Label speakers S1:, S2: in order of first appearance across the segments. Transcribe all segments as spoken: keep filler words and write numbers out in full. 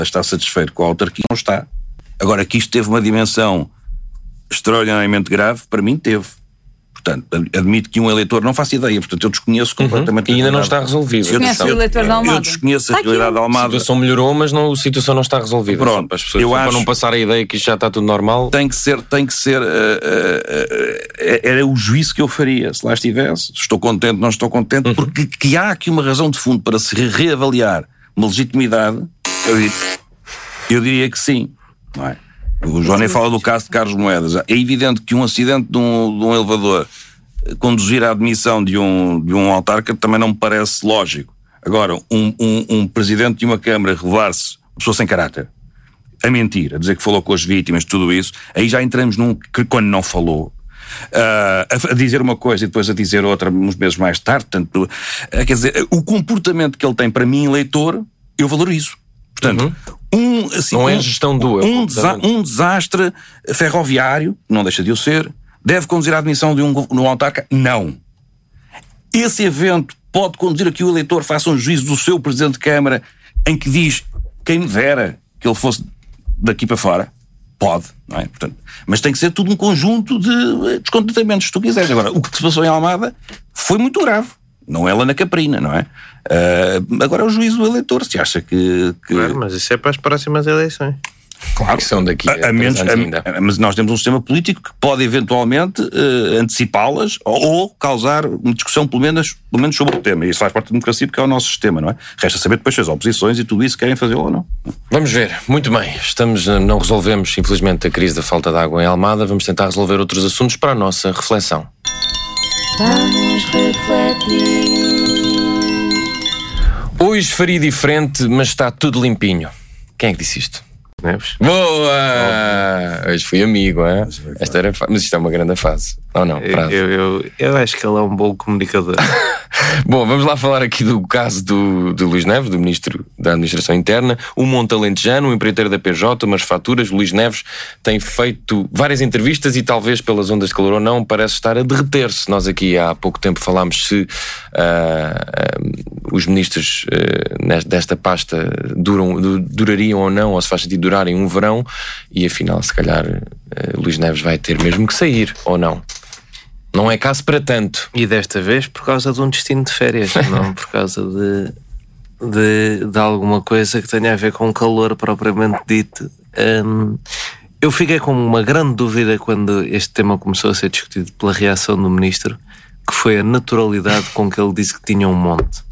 S1: está satisfeito com a autarquia, não está. Agora, que isto teve uma dimensão extraordinariamente grave, para mim teve. Portanto, admito que um eleitor não faça ideia, portanto eu desconheço completamente.
S2: Uhum. E ainda não está resolvido.
S1: Eu,
S3: Conhece o eleitor de Almada?
S1: Eu desconheço a realidade de Almada.
S2: A situação melhorou, mas não, a situação não está resolvida.
S1: Pronto,
S2: para as pessoas,
S1: eu
S2: para
S1: acho,
S2: não passar a ideia que isto já está tudo normal.
S1: Tem que ser, tem que ser, uh, uh, uh, era o juízo que eu faria, se lá estivesse. Estou contente, não estou contente, uhum. porque que há aqui uma razão de fundo para se reavaliar uma legitimidade, eu diria, eu diria que sim, não é? O João nem fala do caso de Carlos Moedas. É evidente que um acidente de um, de um elevador conduzir à admissão de um, de um autarca também não me parece lógico. Agora, um, um, um presidente de uma Câmara revelar-se uma pessoa sem caráter, a mentir, a dizer que falou com as vítimas, tudo isso, aí já entramos num que quando não falou, uh, a, a dizer uma coisa e depois a dizer outra uns meses mais tarde, portanto, uh, quer dizer, o comportamento que ele tem para mim, eleitor, eu valorizo. Portanto, uhum. um, assim,
S2: não
S1: um,
S2: é gestão do eu.
S1: Um, desa- um desastre ferroviário, não deixa de o ser, deve conduzir à admissão de um, de um autarca? Não. Esse evento pode conduzir a que o eleitor faça um juízo do seu Presidente de Câmara em que diz, quem me dera que ele fosse daqui para fora? Pode, não é? Portanto, mas tem que ser tudo um conjunto de descontentamentos, se tu quiseres. Agora, o que se passou em Almada foi muito grave. Não é lá na Caprina, não é? Uh, agora é o juízo do eleitor, se acha que, que...
S4: Claro, mas isso é para as próximas eleições.
S1: Claro,
S2: que são daqui a,
S1: a, a menos, a,
S2: ainda.
S1: Mas nós temos um sistema político que pode eventualmente uh, antecipá-las ou, ou causar uma discussão pelo menos, pelo menos sobre o tema. E isso faz parte da democracia porque é o nosso sistema, não é? Resta saber depois se as oposições e tudo isso querem fazê-lo ou não.
S2: Vamos ver, muito bem. Estamos, não resolvemos, infelizmente, a crise da falta de água em Almada. Vamos tentar resolver outros assuntos para a nossa reflexão.
S5: Vamos refletir.
S2: Hoje faria diferente, mas está tudo limpinho. Quem é que disse isto?
S4: Neves?
S2: Boa! Hoje fui amigo, é? Esta era fa... Mas isto é uma grande fase. Ou não?
S4: Eu, eu, eu, eu acho que ele é um bom comunicador.
S2: Bom, vamos lá falar aqui do caso do, do Luís Neves, do Ministro da Administração Interna. O Monte Alentejano, o empreiteiro da P J, umas faturas. O Luís Neves tem feito várias entrevistas e talvez pelas ondas de calor ou não, parece estar a derreter-se. Nós aqui há pouco tempo falámos se uh, uh, os ministros uh, desta pasta duram, du, durariam ou não, ou se faz sentido durarem um verão, e afinal, se calhar, uh, Luís Neves vai ter mesmo que sair, ou não. Não é caso para tanto.
S4: E desta vez por causa de um destino de férias, não por causa de, de, de alguma coisa que tenha a ver com calor propriamente dito. Um, eu fiquei com uma grande dúvida quando este tema começou a ser discutido pela reação do Ministro, que foi a naturalidade com que ele disse que tinha um monte.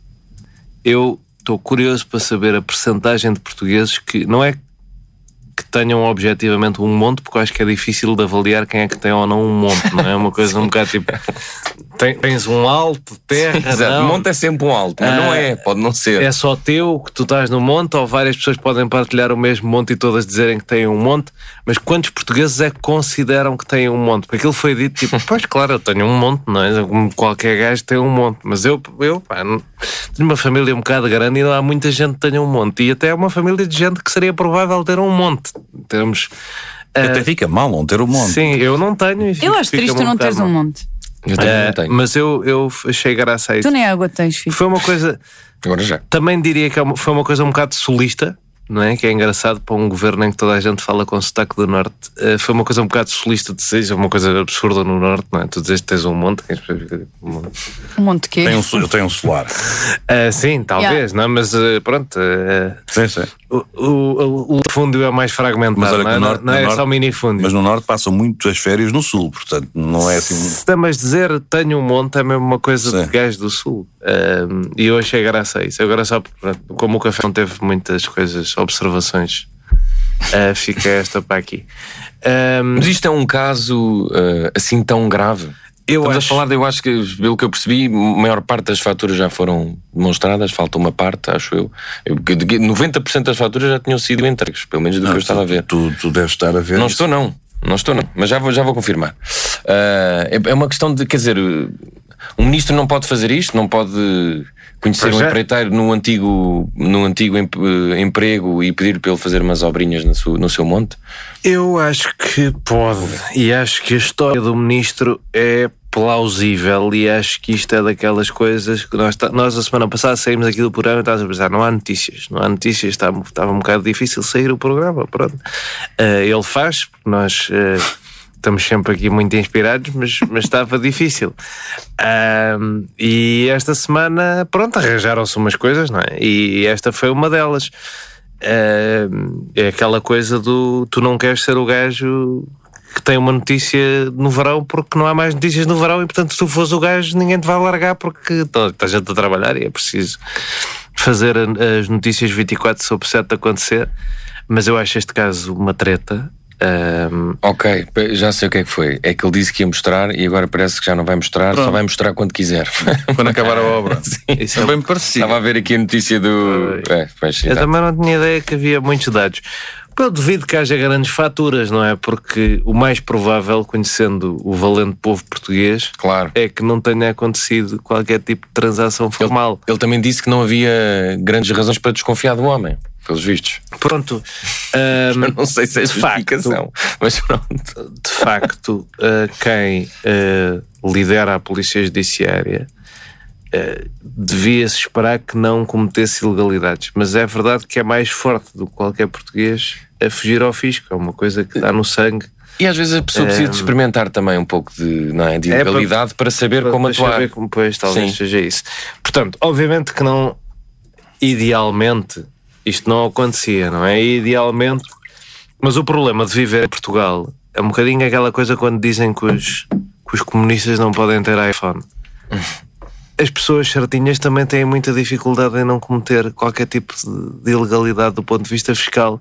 S4: Eu estou curioso para saber a percentagem de portugueses que não é que tenham objetivamente um monte, porque eu acho que é difícil de avaliar quem é que tem ou não um monte, não é? Uma coisa um bocado tipo, tens um alto, terra,
S2: exato,
S4: não.
S2: O monte é sempre um alto, mas ah, não é, pode não ser.
S4: É só teu que tu estás no monte, ou várias pessoas podem partilhar o mesmo monte e todas dizerem que têm um monte, mas quantos portugueses é que consideram que têm um monte? Porque aquilo foi dito tipo, pois claro, eu tenho um monte, não é? Como qualquer gajo tem um monte, mas eu, eu pá, tenho uma família um bocado grande e não há muita gente que tenha um monte, e até é uma família de gente que seria provável ter um monte. Temos,
S1: até uh, fica mal não ter um monte.
S4: Sim, eu não tenho.
S3: Eu acho triste tu não teres um monte.
S2: Eu também
S4: uh,
S2: não tenho.
S4: Mas eu, eu achei graça a isso.
S3: Tu nem água tens, filho.
S4: Foi uma coisa.
S2: Agora já.
S4: Também diria que foi uma coisa um bocado solista, não é? Que é engraçado para um governo em que toda a gente fala com sotaque do Norte. Uh, foi uma coisa um bocado solista de seja uma coisa absurda no Norte, não é? Tu dizes que tens um monte.
S3: Um monte de quê?
S1: Tem um, eu tenho um solar.
S4: Uh, sim, talvez, yeah. Não? Mas uh, pronto. Uh,
S1: sim, sim.
S4: O, o, o fundio é mais fragmentado, mas olha não, é, norte, não é norte, só minifúndio.
S1: Mas no Norte passam muito as férias no Sul, portanto não é assim.
S4: Se também dizer tenho um monte é mesmo uma coisa sim. De gajo do Sul. Um, e eu achei graça a isso. Agora só, como o café não teve muitas coisas, observações, uh, fica esta para aqui. Um,
S2: mas isto é um caso uh, assim tão grave?
S4: Eu
S2: Estamos
S4: acho...
S2: a falar, de, eu acho que, pelo que eu percebi, a maior parte das faturas já foram demonstradas, falta uma parte, acho eu. eu noventa por cento das faturas já tinham sido entregues, pelo menos do não, que eu estava a ver.
S1: Tu, tu deves estar a ver.
S2: Não
S1: isso.
S2: estou, não. Não estou, não. Mas já vou, já vou confirmar. Uh, é, é uma questão de, quer dizer, um ministro não pode fazer isto, não pode conhecer um empreiteiro no antigo, no antigo em, emprego e pedir para ele fazer umas obrinhas no seu, no seu monte?
S4: Eu acho que pode. E acho que a história do ministro é plausível, e acho que isto é daquelas coisas que nós, nós a semana passada saímos aqui do programa e estávamos a pensar, não há notícias, não há notícias, estava, estava um bocado difícil sair o programa, pronto. Uh, ele faz, porque nós uh, estamos sempre aqui muito inspirados, mas, mas estava difícil. Uh, e esta semana, pronto, arranjaram-se umas coisas, não é? E esta foi uma delas. Uh, é aquela coisa do tu não queres ser o gajo que tem uma notícia no verão porque não há mais notícias no verão, e portanto se tu fores o gajo ninguém te vai largar porque está gente a trabalhar e é preciso fazer as notícias vinte e quatro sobre sete acontecer. Mas eu acho este caso uma treta. Um...
S2: Ok, já sei o que é que foi. É que ele disse que ia mostrar e agora parece que já não vai mostrar. Pronto. Só vai mostrar quando quiser,
S1: quando acabar a obra.
S2: Sim.
S1: Isso é bem parecido.
S2: Estava a ver aqui a notícia do... É, pois,
S4: eu também não tinha ideia que havia muitos dados. Eu duvido que haja grandes faturas, não é? Porque o mais provável, conhecendo o valente povo português,
S2: claro,
S4: é que não tenha acontecido qualquer tipo de transação formal.
S2: Ele, ele também disse que não havia grandes razões para desconfiar do homem, pelos vistos.
S4: Pronto. Um,
S2: Eu não sei se é justificação, mas pronto.
S4: De facto, uh, quem uh, lidera a Polícia Judiciária uh, devia-se esperar que não cometesse ilegalidades. Mas é verdade que é mais forte do que qualquer português a fugir ao fisco. É uma coisa que dá no sangue.
S2: E às vezes a pessoa precisa de experimentar também um pouco de, não é, de ilegalidade é para, para saber para, como
S4: para
S2: atuar.
S4: Saber como, pois, talvez
S2: Sim.
S4: seja isso. Portanto, obviamente que não, idealmente, isto não acontecia, não é? Idealmente, mas o problema de viver em Portugal é um bocadinho aquela coisa quando dizem que os, que os comunistas não podem ter iPhone. As pessoas certinhas também têm muita dificuldade em não cometer qualquer tipo de, de ilegalidade do ponto de vista fiscal.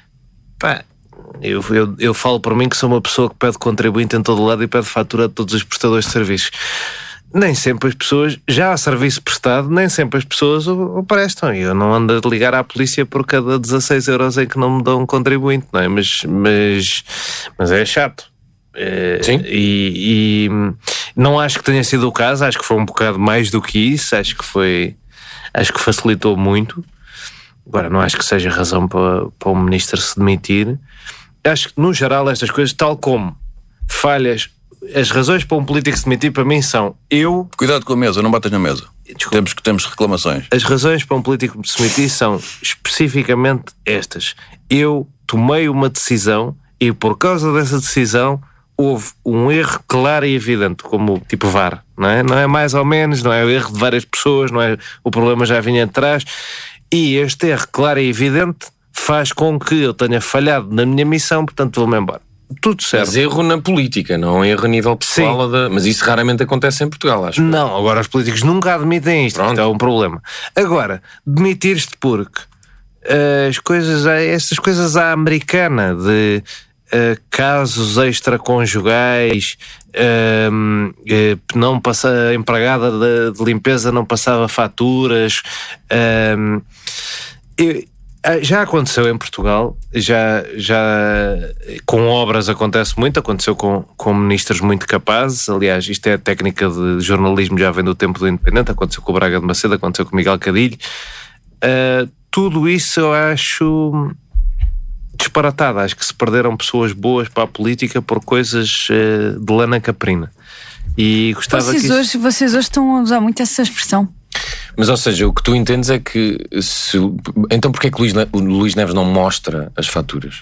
S4: Pá, eu, eu, eu falo por mim que sou uma pessoa que pede contribuinte em todo lado e pede fatura de todos os prestadores de serviços. Nem sempre as pessoas, já há serviço prestado, nem sempre as pessoas o, o prestam. E eu não ando a ligar à polícia por cada dezasseis euros em que não me dão um contribuinte, não é? Mas, mas, mas é chato. É,
S2: Sim.
S4: E, e não acho que tenha sido o caso, acho que foi um bocado mais do que isso, acho que foi, acho que facilitou muito. Agora, não acho que seja razão para, para o ministro se demitir. Acho que, no geral, estas coisas, tal como falhas, as razões para um político se demitir, para mim, são eu...
S1: Cuidado com a mesa, não batas na mesa.
S4: Desculpa.
S1: Temos, temos reclamações.
S4: As razões para um político se demitir são especificamente estas. Eu tomei uma decisão e, por causa dessa decisão, houve um erro claro e evidente, como tipo V A R, não é? Não é mais ou menos, não é o erro de várias pessoas, não é o problema já vinha de trás. E este erro claro e evidente faz com que eu tenha falhado na minha missão, portanto vou-me embora. Tudo certo.
S2: Mas erro na política, não erro a nível pessoal. Da... Mas isso raramente acontece em Portugal, acho.
S4: Não, agora os políticos nunca admitem isto,
S2: Pronto.
S4: é um problema. Agora, demitir-te porque uh, as coisas, estas coisas à americana de uh, casos extraconjugais, uh, uh, não passa, a empregada de, de limpeza não passava faturas. Uh, eu, Já aconteceu em Portugal, já, já com obras acontece muito, aconteceu com, com ministros muito capazes. Aliás, isto é a técnica de jornalismo, já vem do tempo do Independente, aconteceu com o Braga de Macedo, aconteceu com o Miguel Cadilho. Uh, tudo isso eu acho disparatado, acho que se perderam pessoas boas para a política por coisas uh, de lana caprina. E gostava
S3: vocês,
S4: que isso...
S3: hoje, vocês hoje estão a usar muito essa expressão.
S2: Mas, ou seja, o que tu entendes é que se... Então porquê é que Luís, Luís Neves não mostra as faturas?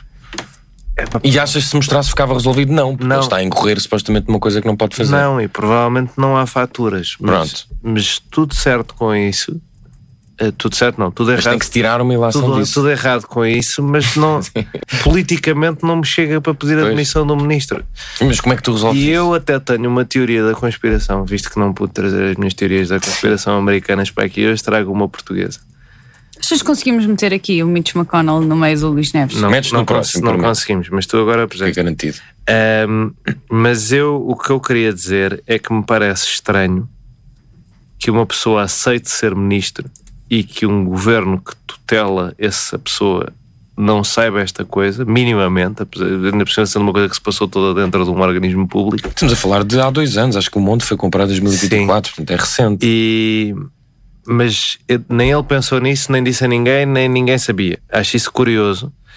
S4: É para...
S2: E achas que se mostrasse ficava resolvido? Não, porque
S4: não.
S2: Ele está a incorrer supostamente numa coisa que não pode fazer.
S4: Não, e provavelmente não há faturas. Mas,
S2: Pronto.
S4: mas tudo certo com isso. Uh, tudo certo não, tudo
S2: Mas
S4: errado.
S2: tem que se tirar uma ilação
S4: tudo,
S2: disso.
S4: tudo errado com isso, mas não, politicamente não me chega para pedir a
S2: Pois.
S4: demissão do ministro.
S2: Mas como é que tu resolves
S4: E
S2: isso?
S4: eu até tenho uma teoria da conspiração, visto que não pude trazer as minhas teorias da conspiração americanas para aqui, hoje trago uma portuguesa.
S3: Achas que conseguimos meter aqui o Mitch McConnell no meio do Luís Neves?
S4: Não,
S2: Metes
S4: não,
S2: no
S4: cons-
S2: próximo,
S4: não
S2: prometo.
S4: conseguimos, mas tu agora
S2: É
S4: apresentas.
S2: garantido.
S4: Um, mas eu, o que eu queria dizer é que me parece estranho que uma pessoa aceite ser ministro e que um governo que tutela essa pessoa não saiba esta coisa, minimamente, apesar- ainda por cima sendo uma coisa que se passou toda dentro de um organismo público.
S2: Estamos a falar de há dois anos, acho que o Monte foi comprado em dois mil e vinte e quatro, portanto é recente.
S4: E, mas eu- nem ele pensou nisso, nem disse a ninguém, nem ninguém sabia. Acho isso curioso.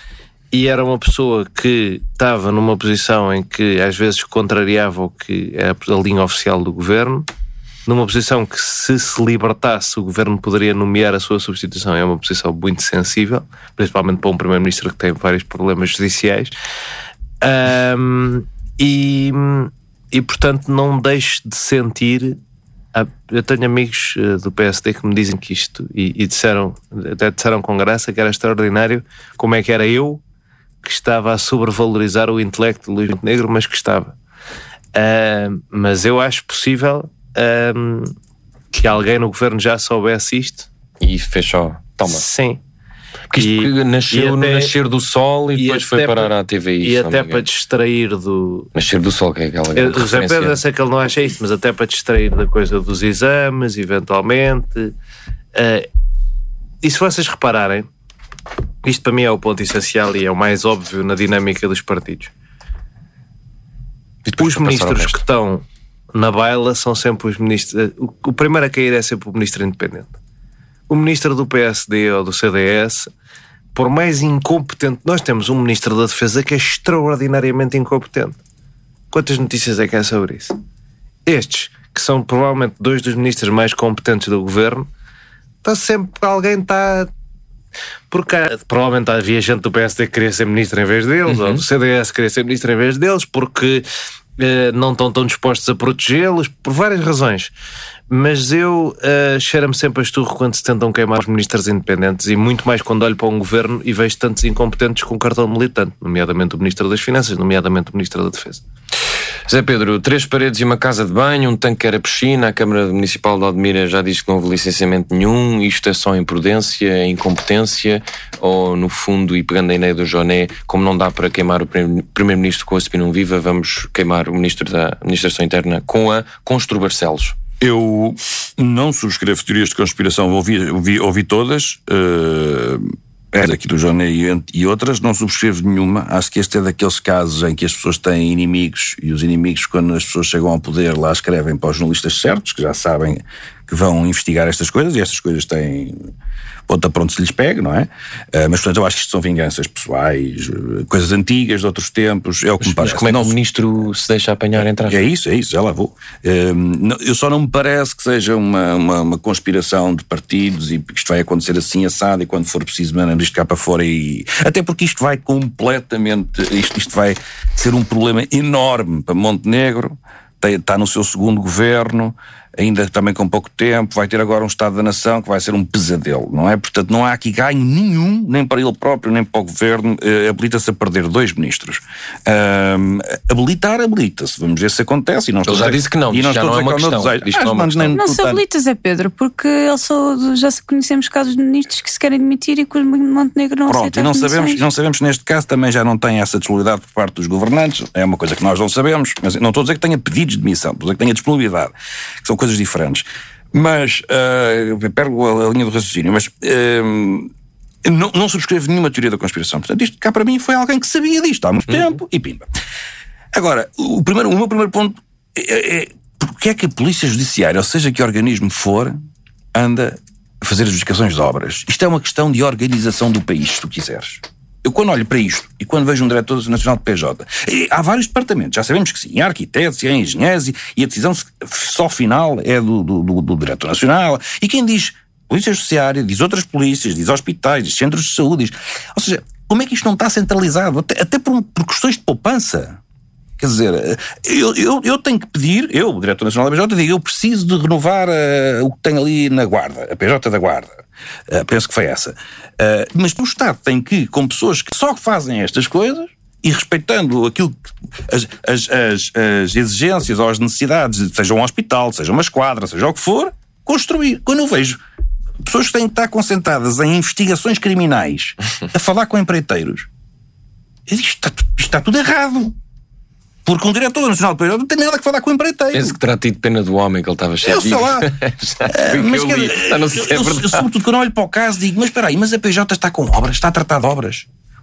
S4: e era uma pessoa que estava numa posição em que às vezes contrariava o que é a linha oficial do governo, numa posição que, se se libertasse, o governo poderia nomear a sua substituição. É uma posição muito sensível, principalmente para um primeiro-ministro que tem vários problemas judiciais. Um, e, e, portanto, não deixe de sentir... Eu tenho amigos do P S D que me dizem que isto, e, e disseram, até disseram com graça, que era extraordinário como é que era eu que estava a sobrevalorizar o intelecto de Luís Montenegro, mas que estava. Uh, mas eu acho possível um, que alguém no governo já soubesse isto.
S2: E fechou. Toma.
S4: Sim.
S2: Porque isto
S4: E-
S2: nasceu
S4: e até-
S2: no nascer do sol e,
S4: e
S2: depois foi
S4: até
S2: parar
S4: pa-
S2: à T V I.
S4: E
S2: se não me
S4: até
S2: engano.
S4: para distrair do...
S2: Nascer do sol, que é aquela
S4: Eu,
S2: grande
S4: o José
S2: referência.
S4: Pedro, eu sei que ele não acha isso, mas até para distrair da coisa dos exames, eventualmente. Uh, e se vocês repararem, isto para mim é o ponto essencial e é o mais óbvio na dinâmica dos partidos.
S2: E depois
S4: Os
S2: para passar ao
S4: ministros
S2: resto.
S4: que estão na baila são sempre os ministros... O, o primeiro a cair é sempre o ministro independente. O ministro do P S D ou do C D S, por mais incompetente... Nós temos um ministro da Defesa que é extraordinariamente incompetente. Quantas notícias é que há sobre isso? Estes, que são provavelmente dois dos ministros mais competentes do governo, está sempre... Alguém está... Porque há- provavelmente havia gente do P S D que queria ser ministro em vez deles, ou do C D S que queria ser ministro em vez deles, porque eh, não estão tão dispostos a protegê-los, por várias razões. Mas eu uh, cheiro-me sempre a esturro quando se tentam queimar os ministros independentes, e muito mais quando olho para um governo e vejo tantos incompetentes com cartão militante, nomeadamente o Ministro das Finanças, nomeadamente o Ministro da Defesa.
S2: Zé Pedro, três paredes e uma casa de banho, um tanque que era piscina, a Câmara Municipal de Odmira já disse que não houve licenciamento nenhum, isto é só imprudência, incompetência, ou no fundo, e pegando a ideia do Joné, como não dá para queimar o Primeiro-Ministro com a Spinum Viva, vamos queimar o Ministro da Administração Interna com a Constru Barcelos.
S1: Eu não subscrevo teorias de conspiração, ouvi, ouvi, ouvi todas, uh, é daqui do Joné e, e outras, não subscrevo nenhuma. Acho que este é daqueles casos em que as pessoas têm inimigos, e os inimigos, quando as pessoas chegam ao poder, lá escrevem para os jornalistas certos, que já sabem que vão investigar estas coisas, e estas coisas têm ponta pronto se lhes pega, não é? Uh, mas, portanto, eu acho que isto são vinganças pessoais, uh, coisas antigas, de outros tempos, é o que me
S2: Mas
S1: parece.
S2: como é que
S1: Não
S2: o
S1: se-
S2: Ministro se deixa apanhar entre as...
S1: É isso, é isso, já lá vou. Um, não, eu só não me parece que seja uma, uma, uma conspiração de partidos e que isto vai acontecer assim assado, e quando for preciso mandamos isto cá para fora, e até porque isto vai completamente, isto, isto vai ser um problema enorme para Montenegro. Tem- está no seu segundo governo, ainda também com pouco tempo, vai ter agora um Estado da Nação que vai ser um pesadelo, não é? Portanto, não há aqui ganho nenhum, nem para ele próprio, nem para o governo. Eh, habilita-se a perder dois ministros. Ahm, habilitar, habilita-se. Vamos ver se acontece. E não estou
S2: Ele já
S1: a dizer-
S2: disse que não,
S1: e
S2: diz que já
S1: estou
S2: não
S1: a
S2: é
S1: dizer
S2: uma
S1: que eu
S2: questão.
S1: desejo.
S2: Diz que
S1: Ah,
S2: não é uma
S1: mas nem
S2: questão.
S3: Não
S1: tu
S3: se
S1: tanto.
S3: habilita, Zé Pedro, porque ele só, já se conhecemos casos de ministros que se querem demitir e que o Montenegro não
S1: Pronto,
S3: aceita
S1: e não
S3: as
S1: sabemos,
S3: demissões.
S1: não sabemos se neste caso também já não tem essa disponibilidade por parte dos governantes. É uma coisa que nós não sabemos, mas não estou a dizer que tenha pedidos de demissão, estou a dizer que tenha disponibilidade, que são coisas diferentes. Mas, uh, eu perco a, a linha do raciocínio, mas uh, não, não subscrevo nenhuma teoria da conspiração. Portanto, isto cá para mim foi alguém que sabia disto há muito tempo, e pimba. Agora, o, primeiro, o meu primeiro ponto é, é porque é que a Polícia Judiciária, ou seja que organismo for, anda a fazer adjudicações de obras? Isto é uma questão de organização do país, se tu quiseres. Eu, quando olho para isto, e quando vejo um diretor nacional de P J, e há vários departamentos, já sabemos que sim, há arquitetos, há engenheiros, e, e a decisão só final é do, do, do, do diretor nacional. E quem diz Polícia Judiciária, diz outras polícias, diz hospitais, diz centros de saúde, diz... Ou seja, como é que isto não está centralizado? Até, até por, por questões de poupança. Quer dizer, eu, eu, eu tenho que pedir, eu, o Diretor Nacional da P J, digo, eu preciso de renovar uh, o que tem ali na Guarda, a P J da Guarda. Uh, penso que foi essa. Uh, mas o Estado tem que, com pessoas que só fazem estas coisas, e respeitando aquilo que, as, as, as, as exigências ou as necessidades, seja um hospital, seja uma esquadra, seja o que for, construir. Quando eu vejo pessoas que têm que estar concentradas em investigações criminais, a falar com empreiteiros, eu digo, isto está, isto está tudo errado. Porque um diretor nacional de P J não tem nada que falar com o empreiteiro.
S2: Penso que terá tido pena do homem, que ele estava cheio
S1: Eu
S2: de...
S1: sei lá.
S2: mas
S1: Mas quer dizer,
S2: ah, não sei se é
S1: eu, eu,
S2: verdade.
S1: eu, sobretudo, quando olho para o caso, digo, mas espera aí, mas a P J está com obras, está a tratar de obras.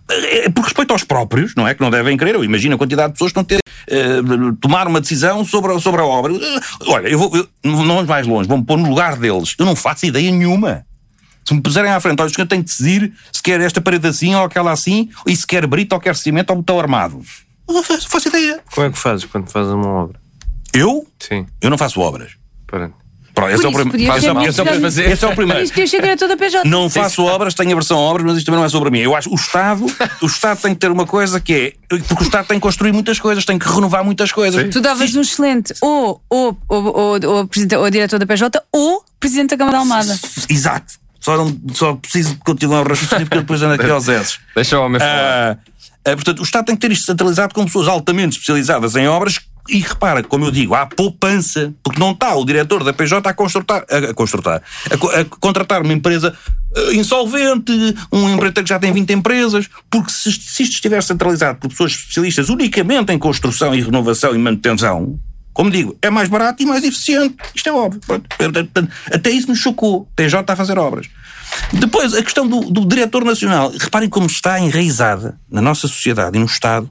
S1: É por respeito aos próprios, não é? Que não devem querer. Eu imagino a quantidade de pessoas que não terem uh, tomar uma decisão sobre a, sobre a obra. Uh, olha, eu vou, eu, não vamos mais longe, vou-me pôr no lugar deles. Eu não faço ideia nenhuma. Se me puserem à frente, olha, o senhor tem que decidir se quer esta parede assim ou aquela assim, e se quer brito ou quer cimento ou botão armado. Não faço, faço ideia.
S4: Como é que fazes quando fazes uma obra?
S1: Eu?
S4: Sim.
S1: Eu não faço obras.
S4: Pronto.
S1: Pronto, esse, é o
S3: Por isso,
S1: prim-
S3: podia
S1: esse, é,
S3: ser
S1: esse, é o,
S3: ministro
S1: esse, esse é o primeiro.
S3: Isto podia ser diretor da P J.
S1: Não faço obras, tenho aversão a obras, mas isto também não é sobre mim. Eu acho que o Estado, o Estado tem que ter uma coisa que é. Porque o Estado tem que construir muitas coisas, tem que renovar muitas coisas.
S3: Tu davas um excelente ou, ou, ou, ou, ou, presidente, ou diretor da P J ou presidente da Câmara de Almada.
S1: Exato. Só, não, só preciso de continuar o raciocínio porque depois ando aqui aos esses.
S2: Deixa o homem falar.
S1: Ah, ah, portanto, o Estado tem que ter isto centralizado com pessoas altamente especializadas em obras. E repara, como eu digo, há poupança, porque não está o diretor da P J a construtar, a, construtar, a, a, a contratar uma empresa uh, insolvente, um empreiteiro que já tem vinte empresas, porque se, se isto estiver centralizado por pessoas especialistas unicamente em construção e renovação e manutenção, como digo, é mais barato e mais eficiente. Isto é óbvio. Até isso nos chocou. P J está a fazer obras. Depois, a questão do, do diretor nacional. Reparem como está enraizada na nossa sociedade e no Estado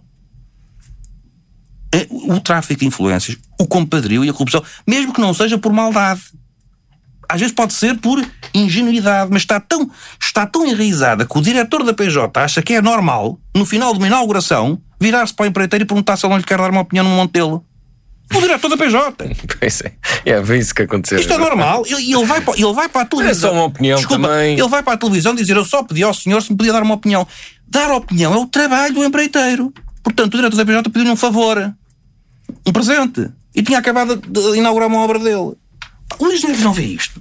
S1: o tráfico de influências, o compadrio e a corrupção, mesmo que não seja por maldade. Às vezes pode ser por ingenuidade, mas está tão, está tão enraizada que o diretor da P J acha que é normal, no final de uma inauguração, virar-se para o empreiteiro e perguntar se ele não lhe quer dar uma opinião num Montelo. O diretor da P J.
S2: Pois é, é, foi isso que aconteceu.
S1: Isto é normal. E ele, ele, vai para, ele vai para a televisão.
S2: É só uma opinião.
S1: Desculpa,
S2: também.
S1: Ele vai para a televisão dizer: eu só pedi ao senhor se me podia dar uma opinião. Dar opinião é o trabalho do empreiteiro. Portanto, o diretor da P J pediu-lhe um favor. Um presente. E tinha acabado de inaugurar uma obra dele. O Luís Neves não vê isto.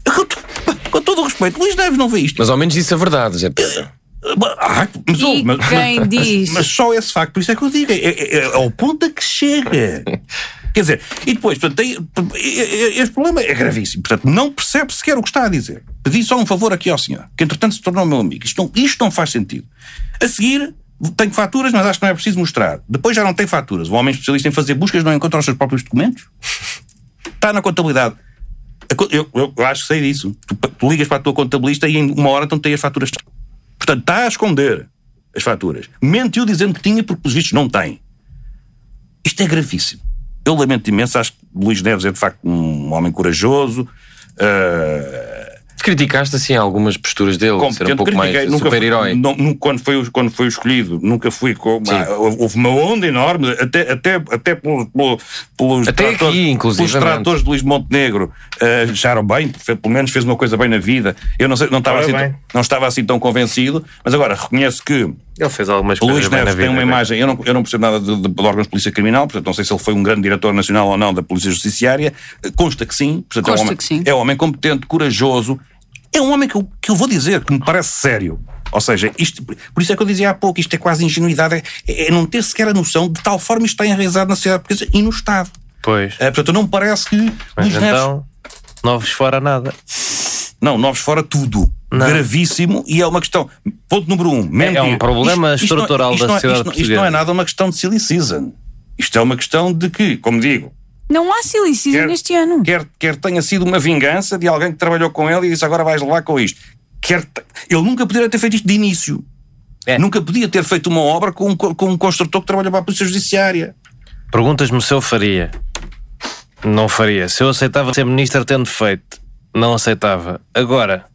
S1: Com todo o respeito, o Luís Neves não vê isto.
S2: Mas ao menos disse a verdade, Zé Pedro.
S1: Ah, mas,
S3: E
S1: mas,
S3: quem
S1: mas,
S3: diz?
S1: Mas, mas só esse facto, por isso é que eu digo, é, é, é ao ponto a que chega. Quer dizer, e depois, portanto, tem, este problema é gravíssimo. Portanto, não percebe sequer o que está a dizer. Pedi só um favor aqui ao senhor, que entretanto se tornou meu amigo. Isto não, isto não faz sentido. A seguir, tenho faturas, mas acho que não é preciso mostrar. Depois já não tem faturas. O homem especialista em fazer buscas não encontra os seus próprios documentos. Está na contabilidade. Eu, eu, eu acho que sei disso. Tu, tu ligas para a tua contabilista e em uma hora então tem as faturas. Portanto, está a esconder as faturas. Mentiu dizendo que tinha porque, pelos vistos, não tem. Isto é gravíssimo. Eu lamento imenso. Acho que Luís Neves é, de facto, um homem corajoso. Uh...
S2: Criticaste, assim, algumas posturas dele, ser um pouco mais super-herói.
S1: Quando foi, quando foi escolhido, nunca fui com... Ah, houve uma onda enorme, até, até, até pelos, pelos,
S2: até
S1: tratores,
S2: aqui, inclusive,
S1: pelos tratores de Luís Montenegro, uh, acharam bem, pelo menos fez uma coisa bem na vida. Eu não, sei, não, estava assim, não estava assim tão convencido, mas agora reconheço que
S4: ele fez algumas
S1: o
S4: coisas
S1: Luís Neves tem uma imagem, eu não, eu não percebo nada de, de, de órgãos de polícia criminal, portanto não sei se ele foi um grande diretor nacional ou não da polícia judiciária, consta que sim, portanto,
S3: consta
S1: é, um homem,
S3: que sim.
S1: é um homem competente, corajoso. É um homem que eu, que eu vou dizer que me parece sério. Ou seja, isto, por isso é que eu dizia há pouco, isto é quase ingenuidade, é, é não ter sequer a noção de tal forma isto está enraizado na sociedade portuguesa e no Estado.
S4: Pois.
S1: É, portanto, não me parece que
S4: Mas
S1: Luís
S4: então,
S1: Neves...
S4: novos fora nada.
S1: Não, novos fora tudo.
S4: Não.
S1: Gravíssimo, e é uma questão... Ponto número um, mentir.
S4: É um problema
S1: Isto- isto não-
S4: estrutural
S1: isto
S4: da
S1: não é-
S4: sociedade
S1: isto não- Isto
S4: portuguesa.
S1: não é nada uma questão de silly season. Isto é uma questão de que, como digo,
S3: Não há silly season
S1: Quer-
S3: neste ano.
S1: Quer, quer tenha sido uma vingança de alguém que trabalhou com ele e disse agora vais levar com isto. Quer te- ele nunca poderia ter feito isto de início.
S4: É.
S1: Nunca podia ter feito uma obra com um, co- com um construtor que trabalha para a Polícia Judiciária.
S4: Perguntas-me se eu faria. Não faria. Se eu aceitava ser ministro tendo feito, não aceitava. Agora,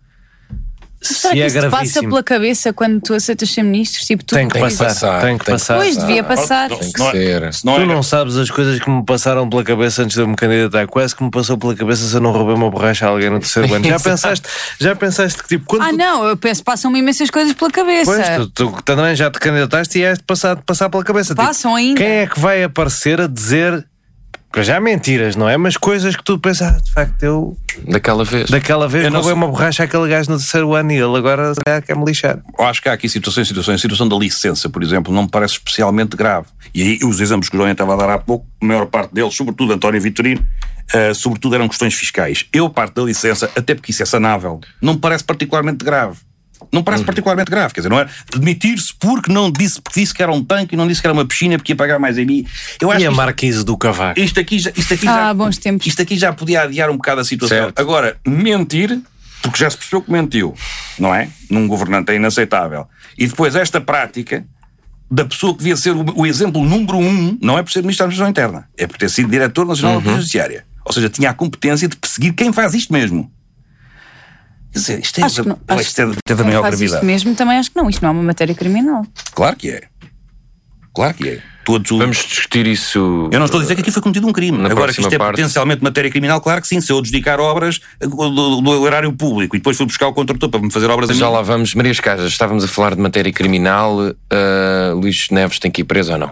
S3: Será
S4: se
S3: que
S4: é
S3: isso te passa
S4: gravíssimo,
S3: pela cabeça quando tu aceitas ser ministro? Tipo, tu
S4: tem que
S2: Tem que
S4: passar.
S2: passar,
S4: Tem que
S2: tem que
S4: passar.
S3: Pois, devia passar.
S1: Não,
S2: Tem
S1: se
S2: que
S1: não é-
S2: ser.
S1: se não
S4: Tu
S1: é-
S4: não sabes as coisas que me passaram pela cabeça antes de eu me candidatar. Quase que me passou pela cabeça se eu não roubei uma borracha a alguém no terceiro ano. Já pensaste, já pensaste que tipo, quando
S3: Ah,
S4: tu,
S3: não, eu penso, passam-me imensas coisas pela cabeça.
S4: pois, tu, tu também já te candidataste e és de passar, de passar pela cabeça. Tipo,
S3: Passam ainda.
S4: quem é que vai aparecer a dizer, para já mentiras, não é? Mas coisas que tu pensas, ah, de facto, eu
S2: Daquela vez.
S4: daquela vez
S1: Eu não
S4: roubei
S1: sei.
S4: uma borracha àquele gajo no terceiro ano e ele agora se calhar quer-me lixar.
S1: Eu acho que há aqui situações e situações. A situação da licença, por exemplo, não me parece especialmente grave. E aí os exemplos que o João estava a dar há pouco, a maior parte deles, sobretudo António Vitorino, uh, sobretudo eram questões fiscais. Eu parto da licença, até porque isso é sanável, não me parece particularmente grave. Não parece particularmente grave, quer dizer, não é demitir-se porque não disse, porque disse que era um tanque e não disse que era uma piscina porque ia pagar mais em mim. Eu acho
S4: E a
S1: que isto-
S4: Marquise do Cavaco?
S1: Isto aqui, já, isto, aqui
S3: Ah,
S1: já,
S3: bons tempos.
S1: isto aqui já podia adiar um bocado a situação.
S2: Certo.
S1: Agora, mentir, porque já se percebeu que mentiu, não é? Num governante é inaceitável. E depois esta prática da pessoa que devia ser o, o exemplo número um, não é por ser Ministro da Administração Interna, é por ter sido Diretor Nacional da Polícia Judiciária. Ou seja, tinha a competência de perseguir quem faz isto mesmo. Quer dizer, isto é,
S3: Acho que não.
S1: da,
S3: Acho
S1: isto é, da-
S3: que
S1: da maior
S3: faz isto
S1: gravidade.
S3: mesmo, também acho que não. Isto não é uma matéria criminal.
S1: Claro que é. Claro que é. Todos os-
S2: Vamos discutir isso.
S1: Eu não estou a dizer que aqui foi cometido um crime.
S2: Na
S1: Agora que isto
S2: próxima
S1: é
S2: parte.
S1: potencialmente matéria criminal, claro que sim. Se eu adjudicar obras do, do, do erário público e depois fui buscar o contrator para me fazer obras a
S2: Já
S1: mim,
S2: lá vamos. Marias Casas, estávamos a falar de matéria criminal. Uh, Luís Neves tem que ir preso ou não?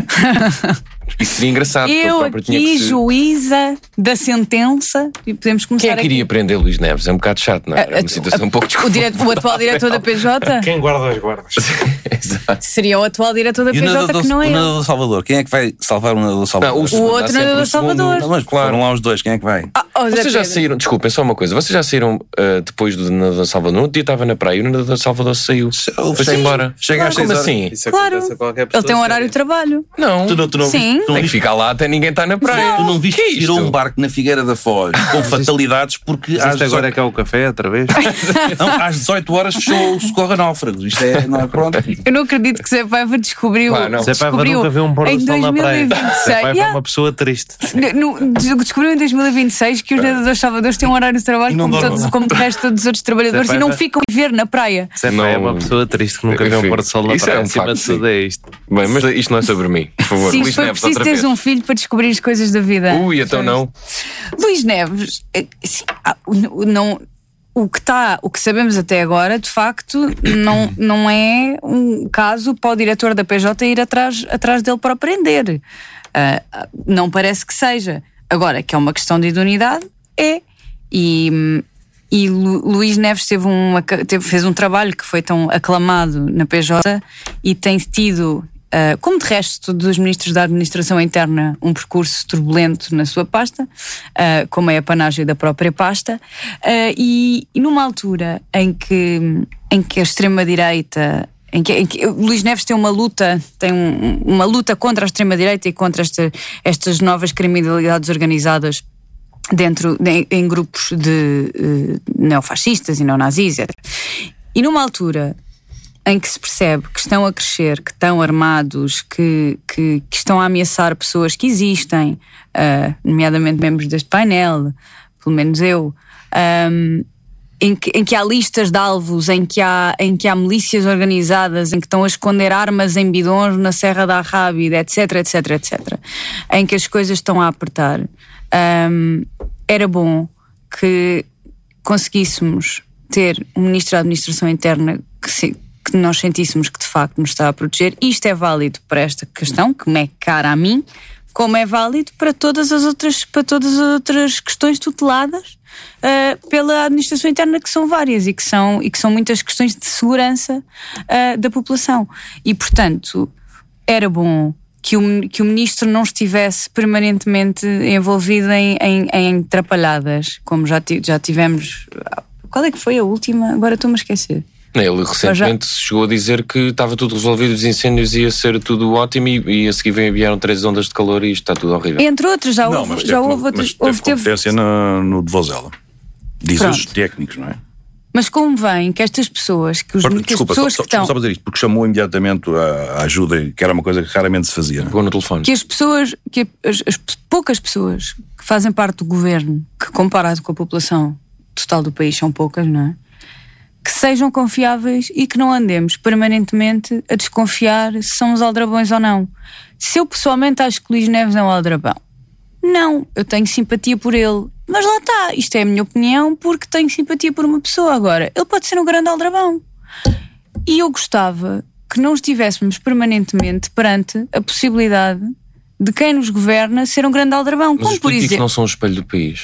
S2: Isso seria engraçado. porque ele
S3: Eu
S2: próprio tinha
S3: aqui,
S2: que se-
S3: juíza da sentença, e podemos começar
S2: Quem é que iria prender Luís Neves? É um bocado chato, não é? É uma situação um pouco
S3: o, dire... o atual diretor da P J?
S4: Quem guarda as guardas?
S2: Exato.
S3: Seria o atual diretor da
S1: E o
S3: P J
S1: nadador,
S3: que não
S1: o
S3: é ele.
S1: nadador Salvador, quem é que vai salvar o nadador Salvador?
S2: Não,
S3: O
S2: segundo, há
S3: outro
S2: sempre
S3: nadador
S2: o segundo.
S3: Salvador.
S1: Não, mas foram lá os dois, quem é que vai?
S3: Ah, oh, Zé
S2: Vocês já
S3: Pedro.
S2: saíram, desculpem, só uma coisa, vocês já saíram uh, depois do nadador Salvador? No outro dia estava na praia e o nadador Salvador saiu. Foi-se
S1: Sim.
S2: embora.
S1: Chega às
S2: Como
S1: seis horas.
S2: assim?
S4: Isso
S3: Claro,
S4: acontece a qualquer pessoa
S3: ele tem um horário de
S4: séria.
S3: trabalho.
S2: Não.
S1: Tu não, tu não
S3: Sim.
S1: viste, tu não
S2: Tem que
S1: viste,
S2: ficar lá até ninguém está na praia.
S1: tu não viste
S2: Que é
S1: que tirou
S2: isto?
S1: um barco na Figueira da Foz com fatalidades porque às
S4: Isto agora é
S1: dezoito,
S4: que é o café, outra vez?
S1: não, às dezoito horas fechou o socorro a náufragos. Isto é, não é pronto.
S3: Eu não acredito que Zé Paiva descobriu.
S2: Claro, não.
S4: Zé Paiva
S3: descobriu
S4: nunca viu um pôr
S3: em
S4: do sol na praia.
S3: dois mil e vinte e seis.
S4: Zé Paiva é
S3: Yeah.
S4: uma pessoa triste.
S3: No- descobriu em dois mil e vinte e seis que os nadadores salvadores têm um horário de trabalho
S1: E não
S3: como,
S1: dormem.
S3: todos, como o resto dos outros trabalhadores
S4: Zé
S3: e não
S4: Paiva-
S3: ficam a viver na praia.
S4: Zé
S2: Não-
S4: Paiva é uma pessoa triste que nunca viu um
S2: Enfim,
S4: pôr do sol na
S2: isso é
S4: praia.
S2: um
S4: Acima
S2: facto,
S4: de tudo
S2: sim.
S4: é isto.
S2: Bem, mas isto não é sobre mim, por favor.
S3: Sim,
S2: Luís
S3: foi
S2: Neves,
S3: preciso
S2: outra
S3: teres
S2: vez.
S3: um filho para descobrir as coisas da vida.
S2: Ui, então não.
S3: Luís Neves, eh, sim, ah, o- não, o que está, o que sabemos até agora, de facto, não, não é um caso para o diretor da P J ir atrás, atrás dele para o prender. Ah, ah, não parece que seja. Agora, que é uma questão de idoneidade, é. E, e Lu- Luís Neves teve uma, teve, fez um trabalho que foi tão aclamado na P J e tem tido, Uh, como de resto dos ministros da Administração Interna, um percurso turbulento na sua pasta, uh, como é a panagem da própria pasta, uh, e, e numa altura em que, em que a extrema-direita, em que, em que Luís Neves tem uma luta, tem um, uma luta contra a extrema-direita e contra esta, estas novas criminalidades organizadas dentro, em, em grupos de uh, neofascistas e neonazis, etcétera. E numa altura em que se percebe que estão a crescer, que estão armados, que, que, que estão a ameaçar pessoas que existem, uh, nomeadamente membros deste painel, pelo menos eu, um, em, que, em que há listas de alvos, em que há, em que há milícias organizadas, em que estão a esconder armas em bidões na Serra da Arrábida, etc, etc, etcétera, em que as coisas estão a apertar. Um, era bom que conseguíssemos ter um ministro da Administração Interna que se que nós sentíssemos que de facto nos está a proteger. Isto é válido para esta questão, que me é cara a mim, como é válido para todas as outras, para todas as outras questões tuteladas uh, pela administração interna, que são várias e que são, e que são muitas questões de segurança uh, da população. E, portanto, era bom que o, que o ministro não estivesse permanentemente envolvido em, em, em atrapalhadas, como já, já tivemos. Qual é que foi a última? Agora estou-me a esquecer.
S2: Ele recentemente chegou a dizer que estava tudo resolvido, os incêndios ia ser tudo ótimo e, e a seguir vieram três ondas de calor e isto está tudo horrível.
S3: Entre outros, já
S1: Não,
S3: houve,
S1: mas
S3: já
S1: teve,
S3: houve outras.
S1: mas teve
S3: houve- teve-
S1: competência no, no de Vozela. Diz os
S3: Pronto.
S1: técnicos, não é?
S3: Mas convém que estas pessoas, que, os,
S1: Porque,
S3: que as
S1: desculpa,
S3: pessoas
S1: só,
S3: que
S1: só,
S3: estão.
S1: só para dizer isto, porque chamou imediatamente a, a ajuda, que era uma coisa que raramente se fazia.
S2: Pegou no telefone.
S3: Que as pessoas, que as, as poucas pessoas que fazem parte do governo, que comparado com a população total do país são poucas, não é? Que sejam confiáveis e que não andemos permanentemente a desconfiar se são os aldrabões ou não. Se eu pessoalmente acho que Luís Neves é um aldrabão, não, eu tenho simpatia por ele. Mas lá está, isto é a minha opinião porque tenho simpatia por uma pessoa. Agora, ele pode ser um grande aldrabão. E eu gostava que não estivéssemos permanentemente perante a possibilidade de quem nos governa ser um grande aldrabão.
S2: Mas
S3: Como
S2: os
S3: por
S2: políticos
S3: exemplo,
S2: não são o espelho do país.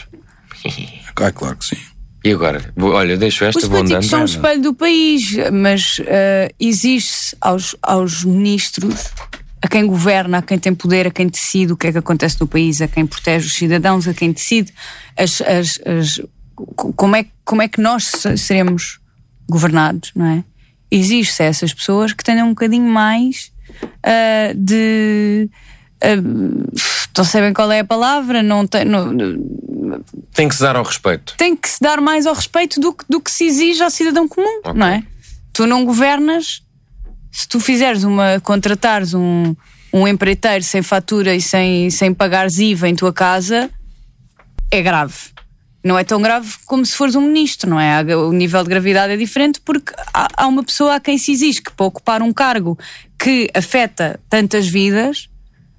S1: Ah, claro que sim.
S2: E agora? Vou, olha, deixo esta,
S3: os
S2: vou andando.
S3: políticos são o espelho do país, mas uh, exige aos, aos ministros, a quem governa, a quem tem poder, a quem decide o que é que acontece no país, a quem protege os cidadãos, a quem decide as, as, as, como, é, como é que nós seremos governados, não é? Exige-se a essas pessoas que tenham um bocadinho mais uh, de... Uh, não sabem qual é a palavra, não tem... Não,
S2: Tem que se dar ao respeito.
S3: tem que se dar mais ao respeito do que, do que se exige ao cidadão comum,
S2: Ok.
S3: não é? Tu não governas, se tu fizeres uma, contratares um, um empreiteiro sem fatura e sem, sem pagares I V A em tua casa, é grave. não é tão grave como se fores um ministro, não é? O nível de gravidade é diferente porque há, há uma pessoa a quem se exige que para ocupar um cargo que afeta tantas vidas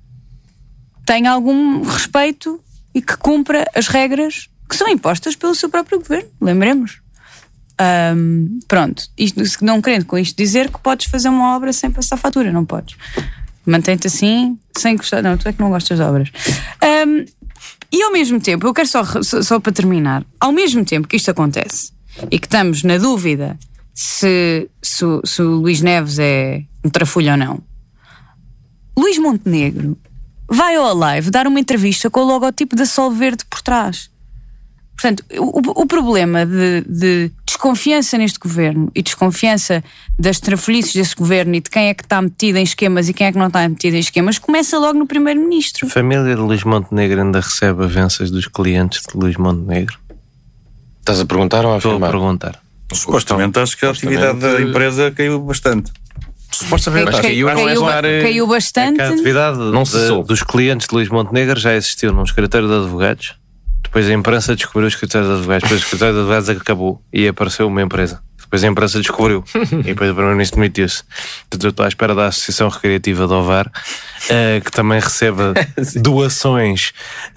S3: tenha algum respeito e que cumpra as regras que são impostas pelo seu próprio governo, lembremos. Um, pronto, isto, não querendo com isto dizer que podes fazer uma obra sem passar fatura, não podes. Mantém-te assim, sem gostar. Não, tu é que não gostas de obras. Um, e ao mesmo tempo, eu quero só, só, só para terminar, ao mesmo tempo que isto acontece e que estamos na dúvida se, se, se o Luís Neves é um trafulho ou não, Luís Montenegro vai ao Alive dar uma entrevista com o logotipo da Sol Verde por trás. Portanto, o, o problema de, de desconfiança neste governo e desconfiança das trafulhices desse governo e de quem é que está metido em esquemas e quem é que não está metido em esquemas começa logo no primeiro-ministro.
S4: A família de Luís Montenegro ainda recebe avanças dos clientes de Luís Montenegro?
S2: Estás a perguntar ou a
S4: Estou
S2: afirmar?
S4: a perguntar.
S1: Supostamente acho que a atividade da empresa caiu bastante. Supostamente
S2: Mas
S1: acho.
S2: caiu, não é
S3: caiu,
S2: claro.
S3: caiu bastante.
S4: A atividade
S2: Não se
S4: de-
S2: soube.
S4: dos clientes de Luís Montenegro já existiu num escritório de advogados. Depois a imprensa descobriu o escritório de advogados. Depois o escritório de advogados acabou e apareceu uma empresa. Depois a imprensa descobriu e depois o primeiro-ministro demitiu-se. Portanto, eu estou à espera da Associação Recreativa de Ovar, eh, que também receba doações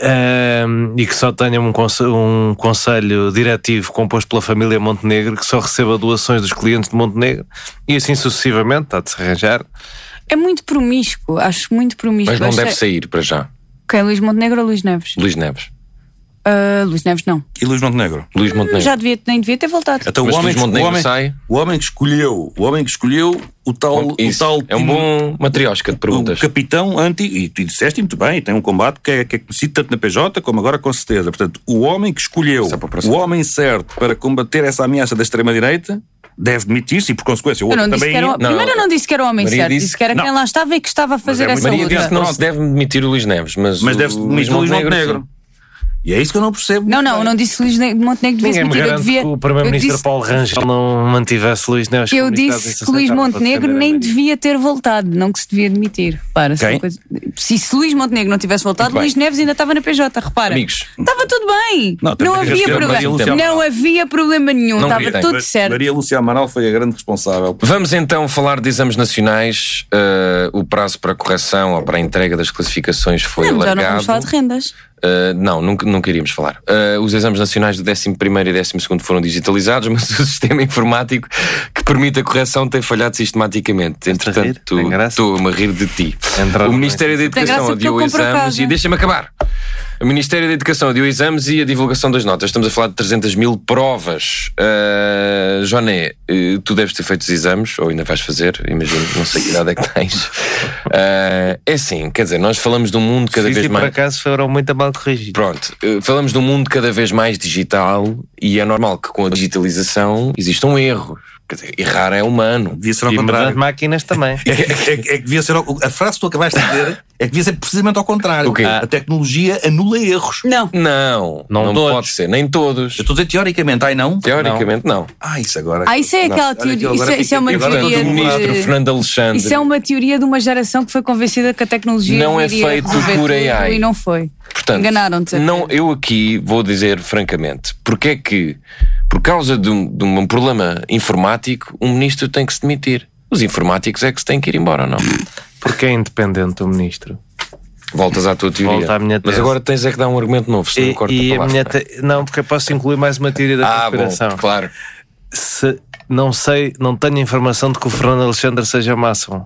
S4: eh, e que só tenha um, conse- um conselho diretivo composto pela família Montenegro, que só receba doações dos clientes de Montenegro e assim sucessivamente, está de se arranjar.
S3: É muito promíscuo, acho muito promíscuo.
S2: Mas não
S3: Acho-
S2: deve sair para já.
S3: Quem? Luís Montenegro ou Luís Neves?
S2: Luís Neves.
S3: Uh, Luís Neves não.
S1: E Luís Montenegro?
S2: Luís Montenegro.
S3: Já devia, nem devia ter voltado.
S1: Então,
S2: Mas
S1: o homem,
S2: Luís Montenegro
S1: o, homem,
S2: sai?
S1: o homem que escolheu, o homem que escolheu o tal, o
S2: Isso,
S1: tal
S2: é um bom matriosca de perguntas.
S1: o capitão anti, e tu disseste muito bem, tem um combate que é, que é conhecido tanto na P J como agora com certeza. Portanto, o homem que escolheu
S2: Isso é para o próximo.
S1: o homem certo para combater essa ameaça da extrema-direita deve demitir-se e, por consequência, o
S3: Eu
S1: outro
S3: não disse
S1: também.
S3: que era o...
S2: Não.
S3: Primeiro, eu não disse que era o homem
S2: Maria
S3: certo,
S2: disse-
S3: disse que era
S1: Não.
S3: quem lá estava e que estava a fazer
S1: é
S3: essa
S1: Maria
S3: luta.
S1: disse
S2: que não
S1: Pronto.
S2: se deve demitir o Luís Neves, mas,
S1: Mas
S2: o
S1: deve demitir o Luís Montenegro.
S2: sim.
S1: E é isso que eu não percebo.
S3: Não, não, eu não disse que Luís Ne- Montenegro devia se
S4: Ninguém me
S3: demitir. Eu
S4: garante
S3: devia.
S4: que o
S3: eu
S4: primeiro-ministro
S3: disse,
S4: Paulo Rangel não mantivesse Luís Neves.
S3: eu
S4: como ministro da
S3: disse que
S4: Administração
S3: Luís
S4: Interna para
S3: Montenegro
S4: defender a
S3: nem
S4: Maria.
S3: devia ter voltado, não que se devia demitir. Repara, são
S1: Quem?
S3: coisas- se, se Luís Montenegro não tivesse voltado,
S2: Muito bem.
S3: Luís Neves ainda estava na P J, repara.
S2: Amigos.
S3: Estava tudo bem.
S1: Não,
S3: Não,
S1: também tens que
S3: havia
S1: ter Maria
S3: problema.
S1: Lúcia Amaral.
S3: Não havia problema nenhum.
S2: Não
S3: Estava
S2: gritem.
S3: tudo certo.
S1: Maria Lúcia Amaral foi a grande responsável.
S2: Vamos então falar de exames nacionais. Uh, o prazo para a correção ou para a entrega das classificações foi
S3: Não, já
S2: alargado.
S3: não vamos falar de rendas.
S2: Uh, não, nunca, nunca iríamos falar. Uh, os exames nacionais do décimo primeiro e décimo segundo foram digitalizados, mas o sistema informático que permite a correção tem falhado sistematicamente.
S4: Estás a rir?
S2: Entretanto,
S4: Tem graça?
S2: estou-me a rir de ti.
S4: Entrar
S2: O
S4: no
S2: Ministério da
S3: Tem
S2: Educação
S3: graça porque
S2: adiou
S3: eu compro
S2: exames
S3: casa.
S2: e deixa-me acabar. O Ministério da Educação adiou exames e a divulgação das notas. Estamos a falar de trezentas mil provas. Uh, Joné, uh, tu deves ter feito os exames, ou ainda vais fazer, imagino, não sei que idade é que tens. Uh, é assim, quer dizer, nós falamos de um mundo cada
S4: Sim,
S2: vez
S4: sim,
S2: mais.
S4: por acaso foram muito mal corrigidos.
S2: Pronto, uh, falamos de um mundo cada vez mais digital e é normal que com a digitalização existam erros. Quer dizer, errar é humano.
S1: Devia ser ao
S4: E mediante
S1: contrário.
S4: máquinas também.
S1: É, que- é, que- é que devia ser. ao- A frase que tu acabaste de dizer é que devia ser precisamente ao contrário.
S2: O quê?
S1: A tecnologia anula erros.
S3: Não.
S2: Não,
S4: Não
S2: não,
S4: todos.
S2: pode ser, nem todos.
S1: Eu estou a dizer teoricamente, ai não?
S2: Teoricamente, não.
S1: Ah, isso agora.
S3: Ah, isso é
S1: Não,
S3: aquela
S1: olha que
S3: teoria.
S1: eu
S3: Isso,
S1: agora
S3: é- isso é uma
S1: fiquei-
S2: Portanto,
S3: teoria
S2: o ministro
S3: de.
S2: Fernando Alexandre
S3: Isso é uma teoria de uma geração que foi convencida que a tecnologia
S2: Não é
S3: iria
S2: feito
S3: resolver
S2: por
S3: tudo
S2: A I.
S3: e não foi.
S2: Portanto,
S3: Enganaram-te.
S2: não, eu aqui vou dizer francamente, porque é que, por causa de um, de um problema informático, um ministro tem que se demitir. Os informáticos é que se têm que ir embora, não?
S4: Porque é independente o ministro.
S2: Voltas à tua teoria.
S4: Volta à minha
S2: Mas
S4: tese.
S2: agora tens é que dar um argumento novo, senão
S4: E,
S2: corta
S4: e
S2: a
S4: a
S2: palavra.
S4: minha te... Não, porque eu posso incluir mais uma teoria da
S2: Ah, bom,
S4: conspiração.
S2: claro.
S4: Se não sei, não tenho informação de que o Fernando Alexandre seja maçom.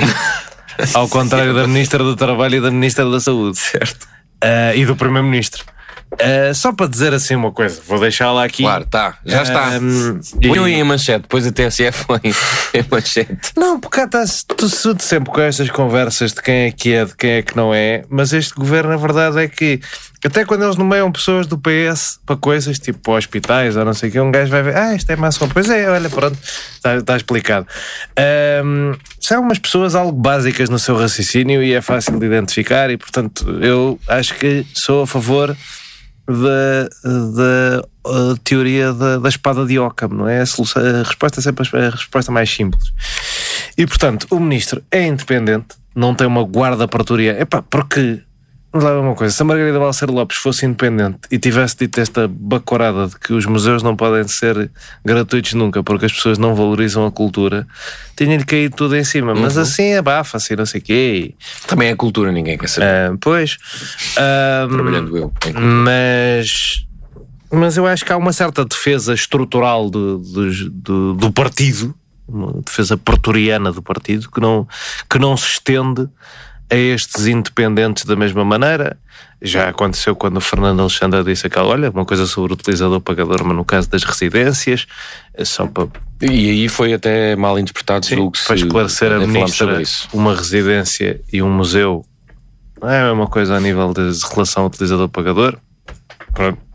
S4: Ao contrário da Ministra do Trabalho e da Ministra da Saúde.
S2: Certo.
S4: Ah, e do Primeiro-Ministro. Ah, só para dizer assim uma coisa, vou deixá-la aqui.
S2: Claro, tá, já está.
S4: Ahm,
S2: Põe
S4: e-
S2: aí em manchete, depois a T S F põe em manchete.
S4: Não, porque cá estás tu tu sempre com estas conversas de quem é que é, de quem é que não é, mas este governo, a verdade é que até quando eles nomeiam pessoas do P S para coisas tipo para hospitais ou não sei o que, um gajo vai ver, ah, isto é maçom. Pois é, olha, pronto, está, está explicado. Ahm, são umas pessoas algo básicas no seu raciocínio e é fácil de identificar, e portanto eu acho que sou a favor da, da uh, teoria da, da espada de Occam, não é? A, solução, a resposta é sempre a resposta mais simples. E portanto, o ministro é independente, não tem uma guarda pretoriana. Epá, porque Vamos lá ver uma coisa, se a Margarida Balseiro Lopes fosse independente e tivesse dito esta bacorada de que os museus não podem ser gratuitos nunca porque as pessoas não valorizam a cultura, tinha-lhe caído tudo em cima, mas
S2: uhum.
S4: assim abafa-se e não sei o quê.
S2: Também é cultura, ninguém quer saber.
S4: Uh, pois. Uh,
S2: Trabalhando eu.
S4: Mas... Mas eu acho que há uma certa defesa estrutural do, do, do, do partido, uma defesa pretoriana do partido, que não, que não se estende a estes independentes da mesma maneira. Já aconteceu quando o Fernando Alexandre disse aquela, olha, uma coisa sobre o utilizador pagador, mas no caso das residências, é só para...
S2: E aí foi até mal interpretado.
S4: Sim, para esclarecer a ministra, uma residência e um museu não é a mesma coisa a nível de relação utilizador-pagador. Pronto.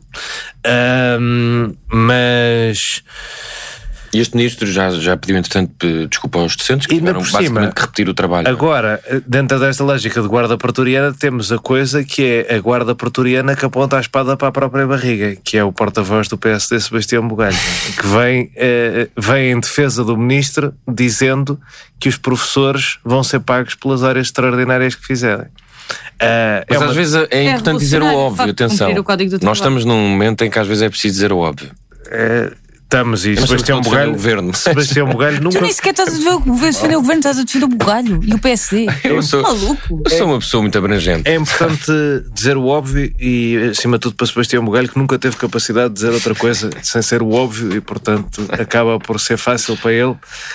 S4: Um, mas
S2: e este ministro já, já pediu entretanto desculpa aos docentes que tiveram basicamente cima, que repetir o trabalho.
S4: Agora, dentro desta lógica de guarda pretoriana, temos a coisa que é a guarda pretoriana que aponta a espada para a própria barriga, que é o porta-voz do P S D, Sebastião Bugalho, que vem, eh, vem em defesa do ministro dizendo que os professores vão ser pagos pelas horas extraordinárias que fizerem. Uh,
S2: Mas
S4: é
S2: às
S4: uma...
S2: vezes é importante
S3: é
S2: dizer o óbvio, atenção. Nós estamos num momento em que às vezes é preciso dizer o óbvio.
S4: É, estamos e
S2: Mas
S4: Sebastião Bugalho,
S2: o governo.
S4: Sebastião Bugalho nunca...
S3: Tu nem sequer estás a defender o governo, o governo estás a defender o Bugalho e o P S D.
S2: Eu sou,
S3: maluco.
S2: Eu sou uma pessoa muito abrangente.
S4: É importante dizer o óbvio e, acima de tudo, para Sebastião Bugalho, que nunca teve capacidade de dizer outra coisa sem ser o óbvio e, portanto, acaba por ser fácil para ele.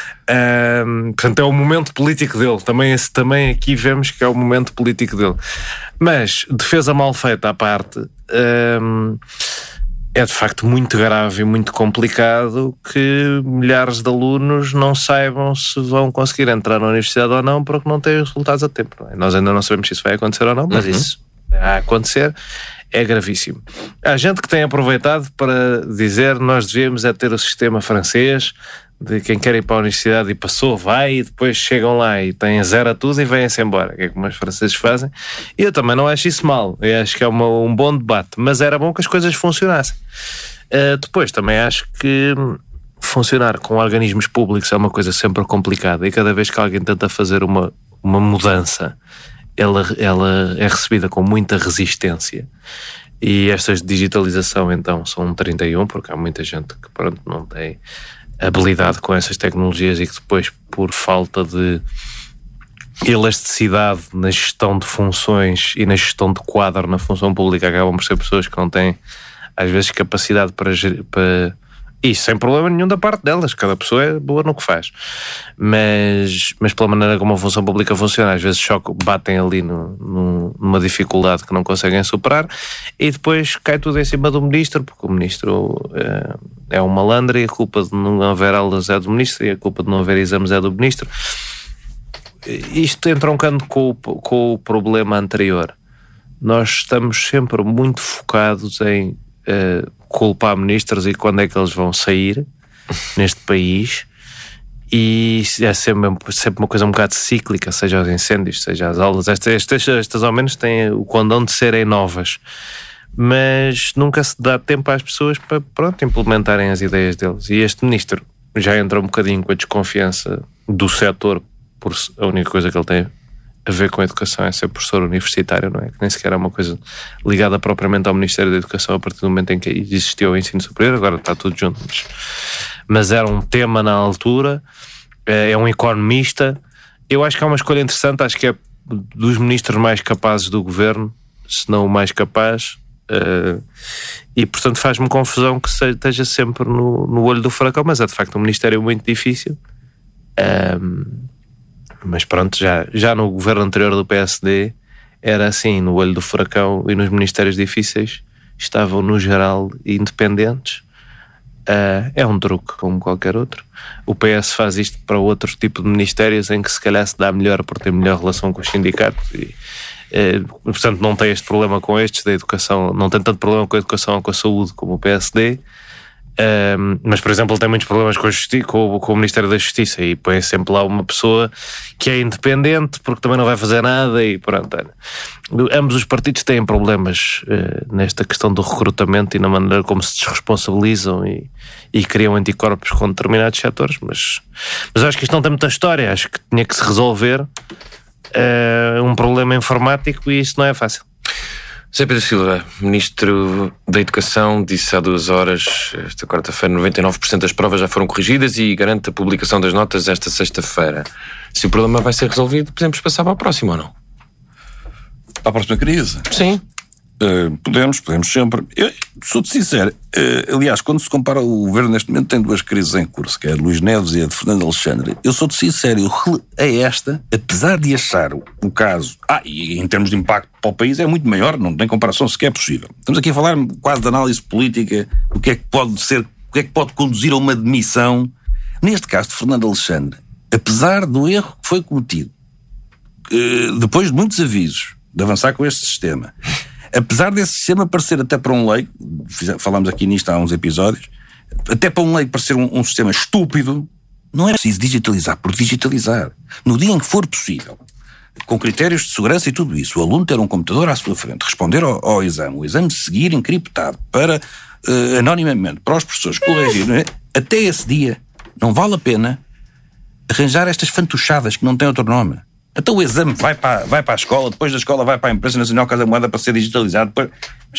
S4: Um, portanto, é o momento político dele. Também, esse, também aqui vemos que é o momento político dele. Mas, defesa mal feita à parte, um, é de facto muito grave e muito complicado que milhares de alunos não saibam se vão conseguir entrar na universidade ou não porque não têm os resultados a tempo. Não é? Nós ainda não sabemos se isso vai acontecer ou não, mas uhum. isso a acontecer é gravíssimo. Há gente que tem aproveitado para dizer nós devíamos é ter o sistema francês de quem quer ir para a universidade e passou, vai, e depois chegam lá e têm zero a tudo e vêm-se embora, que é como os franceses fazem. E eu também não acho isso mal, eu acho que é uma, um bom debate, mas era bom que as coisas funcionassem. Uh, depois também acho que funcionar com organismos públicos é uma coisa sempre complicada e cada vez que alguém tenta fazer uma, uma mudança, ela, ela é recebida com muita resistência. E estas de digitalização então são um trinta e um, porque há muita gente que pronto, não tem habilidade com essas tecnologias e que depois, por falta de elasticidade na gestão de funções e na gestão de quadro na função pública, acabam por ser pessoas que não têm às vezes capacidade para, para e sem problema nenhum da parte delas, cada pessoa é boa no que faz, mas, mas pela maneira como a função pública funciona, às vezes só batem ali no, no, numa dificuldade que não conseguem superar e depois cai tudo em cima do ministro, porque o ministro é, é um malandro e a culpa de não haver aulas é do ministro e a culpa de não haver exames é do ministro. Isto entroncando com, com o problema anterior. Nós estamos sempre muito focados em uh, culpar ministros e quando é que eles vão sair neste país, e é sempre, sempre uma coisa um bocado cíclica, seja os incêndios, seja as aulas. Estas, estas, estas ao menos têm o condão de serem novas, mas nunca se dá tempo às pessoas para pronto, implementarem as ideias deles. E este ministro já entra um bocadinho com a desconfiança do setor, por a única coisa que ele tem a ver com a educação é ser professor universitário, não é? Que nem sequer é uma coisa ligada propriamente ao Ministério da Educação a partir do momento em que existiu o ensino superior, agora está tudo junto, mas, mas era um tema na altura, é um economista. Eu acho que é uma escolha interessante, acho que é dos ministros mais capazes do governo, se não o mais capaz, uh, e portanto faz-me confusão que esteja sempre no, no olho do furacão, mas é de facto um ministério muito difícil. Um, Mas pronto, já, já no governo anterior do P S D era assim, no olho do furacão e nos ministérios difíceis estavam no geral independentes. Uh, é um truque como qualquer outro. O P S faz isto para outro tipo de ministérios em que se calhar se dá melhor por ter melhor relação com os sindicatos e, uh, portanto não tem este problema com estes da educação, não tem tanto problema com a educação ou com a saúde como o P S D. Um, mas por exemplo ele tem muitos problemas com, a justi- com, com o Ministério da Justiça e põe sempre lá uma pessoa que é independente porque também não vai fazer nada e pronto. Ambos os partidos têm problemas uh, nesta questão do recrutamento e na maneira como se desresponsabilizam e, e criam anticorpos com determinados setores, mas, mas acho que isto não tem muita história, acho que tinha que se resolver uh, um problema informático e isso não é fácil.
S2: José Pedro Silva, Ministro da Educação, disse há duas horas, esta quarta-feira, noventa e nove por cento das provas já foram corrigidas e garante a publicação das notas esta sexta-feira. Se o problema vai ser resolvido, podemos passar para a próxima ou não?
S1: Para a próxima crise?
S2: Sim.
S1: Uh, podemos, podemos sempre. Eu sou-te sincero, uh, aliás, quando se compara o governo neste momento tem duas crises em curso, que é a de Luís Neves e a de Fernando Alexandre. Eu sou-te sincero, eu, a esta, apesar de achar o, o caso, ah, e em termos de impacto para o país é muito maior, não tem comparação sequer possível. Estamos aqui a falar quase de análise política, o que é que pode ser, o que é que pode conduzir a uma demissão. Neste caso de Fernando Alexandre, apesar do erro que foi cometido, uh, depois de muitos avisos de avançar com este sistema, apesar desse sistema parecer até para um leigo, falámos aqui nisto há uns episódios, até para um leigo parecer um, um sistema estúpido, não é preciso digitalizar por digitalizar. No dia em que for possível, com critérios de segurança e tudo isso, o aluno ter um computador à sua frente, responder ao, ao exame, o exame seguir encriptado para, uh, anonimamente, para os professores corrigirem, até esse dia, não vale a pena arranjar estas fantochadas que não têm outro nome. Até o exame vai para, vai para a escola, depois da escola vai para a Imprensa Nacional Casa Moeda para ser digitalizado. Depois,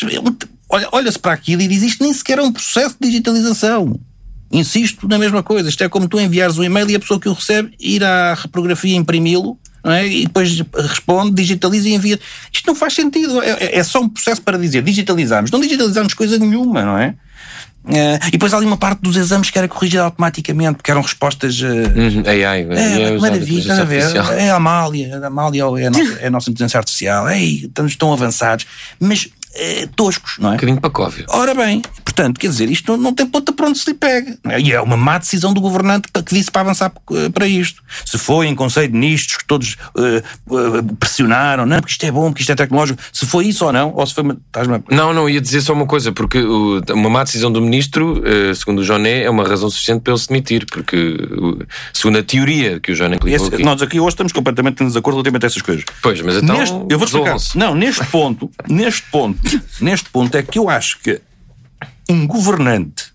S1: olha, olha-se para aquilo e diz, isto nem sequer é um processo de digitalização. Insisto na mesma coisa, isto é como tu enviares um e-mail e a pessoa que o recebe ir à reprografia imprimi-lo, não é? E depois responde, digitaliza e envia. Isto não faz sentido, é, é só um processo para dizer digitalizamos, não digitalizamos coisa nenhuma, não é? Uh, e depois há ali uma parte dos exames que era corrigida automaticamente, porque eram respostas. Uh,
S2: uhum, A I.
S1: É, é maravilha, a ver, é a Amália, a Amália é a nossa, é a nossa inteligência artificial, ei, estamos tão avançados, mas uh, toscos, não é?
S2: Um bocadinho para Cóvio.
S1: Ora bem, portanto, quer dizer, isto não, não tem ponta para onde se lhe pega. Não é? E é uma má decisão do governante que disse para avançar para isto. Se foi em Conselho de Ministros que todos uh, uh, pressionaram, não, porque isto é bom, porque isto é tecnológico, se foi isso ou não, ou se foi. Estás-me...
S2: Não, não, ia dizer só uma coisa, porque uh, uma má decisão do Ministro, uh, segundo o Joné, é uma razão suficiente para ele se demitir, porque, uh, segundo a teoria que o Joné aplicou
S1: Esse,
S2: aqui.
S1: Nós aqui hoje estamos completamente em desacordo relativamente a essas coisas.
S2: Pois, mas então.
S1: Neste, eu vou explicar. Não, neste ponto, neste ponto, neste ponto é que eu acho que um governante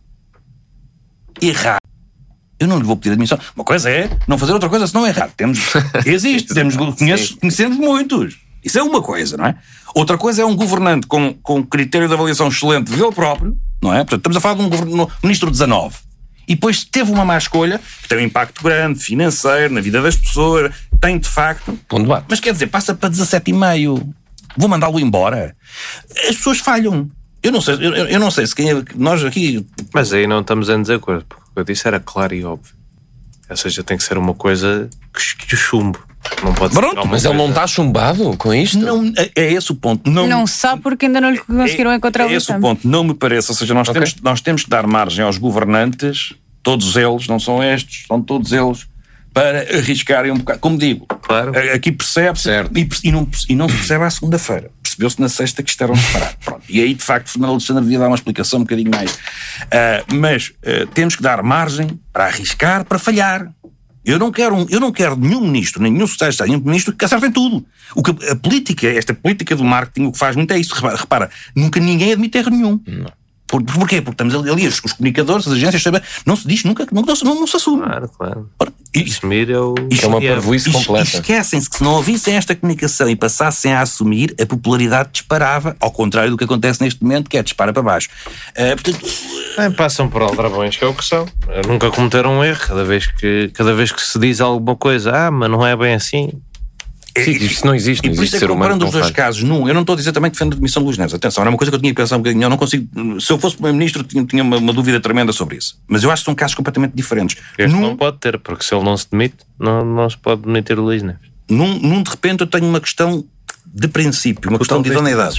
S1: errar, eu não lhe vou pedir admissão. Uma coisa é não fazer outra coisa senão errar. Temos, existe, temos, conheço, conhecemos muitos. Isso é uma coisa, não é? Outra coisa é um governante com, com critério de avaliação excelente dele próprio, não é? Portanto, estamos a falar de um governo, ministro dezanove. E depois teve uma má escolha, que tem um impacto grande, financeiro, na vida das pessoas, tem de facto. Mas quer dizer, passa para dezassete e meio. Vou mandá-lo embora. As pessoas falham. Eu não sei, eu, eu não sei se quem é, nós aqui...
S4: Mas aí não estamos em desacordo, porque o que eu disse era claro e óbvio. Ou seja, tem que ser uma coisa que, que chumbo. Não pode
S1: Pronto,
S4: ser
S2: mas
S4: coisa...
S2: ele não está chumbado com isto?
S1: Não, é, é esse o ponto. Não,
S3: Não sabe porque ainda não lhe conseguiram
S1: é,
S3: encontrar o
S1: É esse
S3: exame.
S1: o ponto. Não me parece. Ou seja, nós,
S2: Okay.
S1: temos, nós temos que dar margem aos governantes, todos eles, não são estes, são todos eles, para arriscarem um bocado. Como digo,
S4: Claro.
S1: aqui percebe-se e, e, não, e não se percebe à segunda-feira. Percebeu-se na sexta que isto era um disparate. Pronto. E aí, de facto, Fernando Alexandre devia dar uma explicação um bocadinho mais. Uh, mas uh, temos que dar margem para arriscar, para falhar. Eu não quero, um, eu não quero nenhum ministro, nem nenhum secretário de Estado, nenhum ministro que acerte em tudo. O que a política, esta política do marketing, o que faz muito é isso. Repara, repara nunca ninguém admite erro nenhum. Não. Por, porquê? Porque estamos ali, ali os, os comunicadores, as agências, sabe, não se diz nunca, não, não, não se assume.
S4: Claro, claro.
S1: E,
S4: Assumir é o...
S2: É uma parvoíce
S1: e,
S2: completa.
S1: e esquecem-se que se não ouvissem esta comunicação e passassem a assumir, a popularidade disparava, ao contrário do que acontece neste momento, que é dispara para baixo. Uh, portanto,
S4: É, passam por aldrabões, que é o que são. Nunca cometeram um erro. Cada vez que, cada vez que se diz alguma coisa, ah, mas não é bem assim.
S2: Sim, isso não existe,
S1: e
S2: não
S1: por
S2: existe
S1: isso é que
S2: ser humano
S1: comparando
S2: que
S1: os
S2: não
S1: dois
S2: faz.
S1: casos num, eu não estou a dizer também que defendo a demissão de Luís Neves, atenção, era uma coisa que eu tinha que pensar um bocadinho, eu não consigo, se eu fosse primeiro-ministro tinha, tinha uma, uma dúvida tremenda sobre isso, mas eu acho que são casos completamente diferentes.
S4: Este
S1: Num,
S4: não pode ter, porque se ele não se demite, não, não se pode demitir o Luís Neves.
S1: num, num de repente eu tenho uma questão de princípio, uma questão de idoneidade.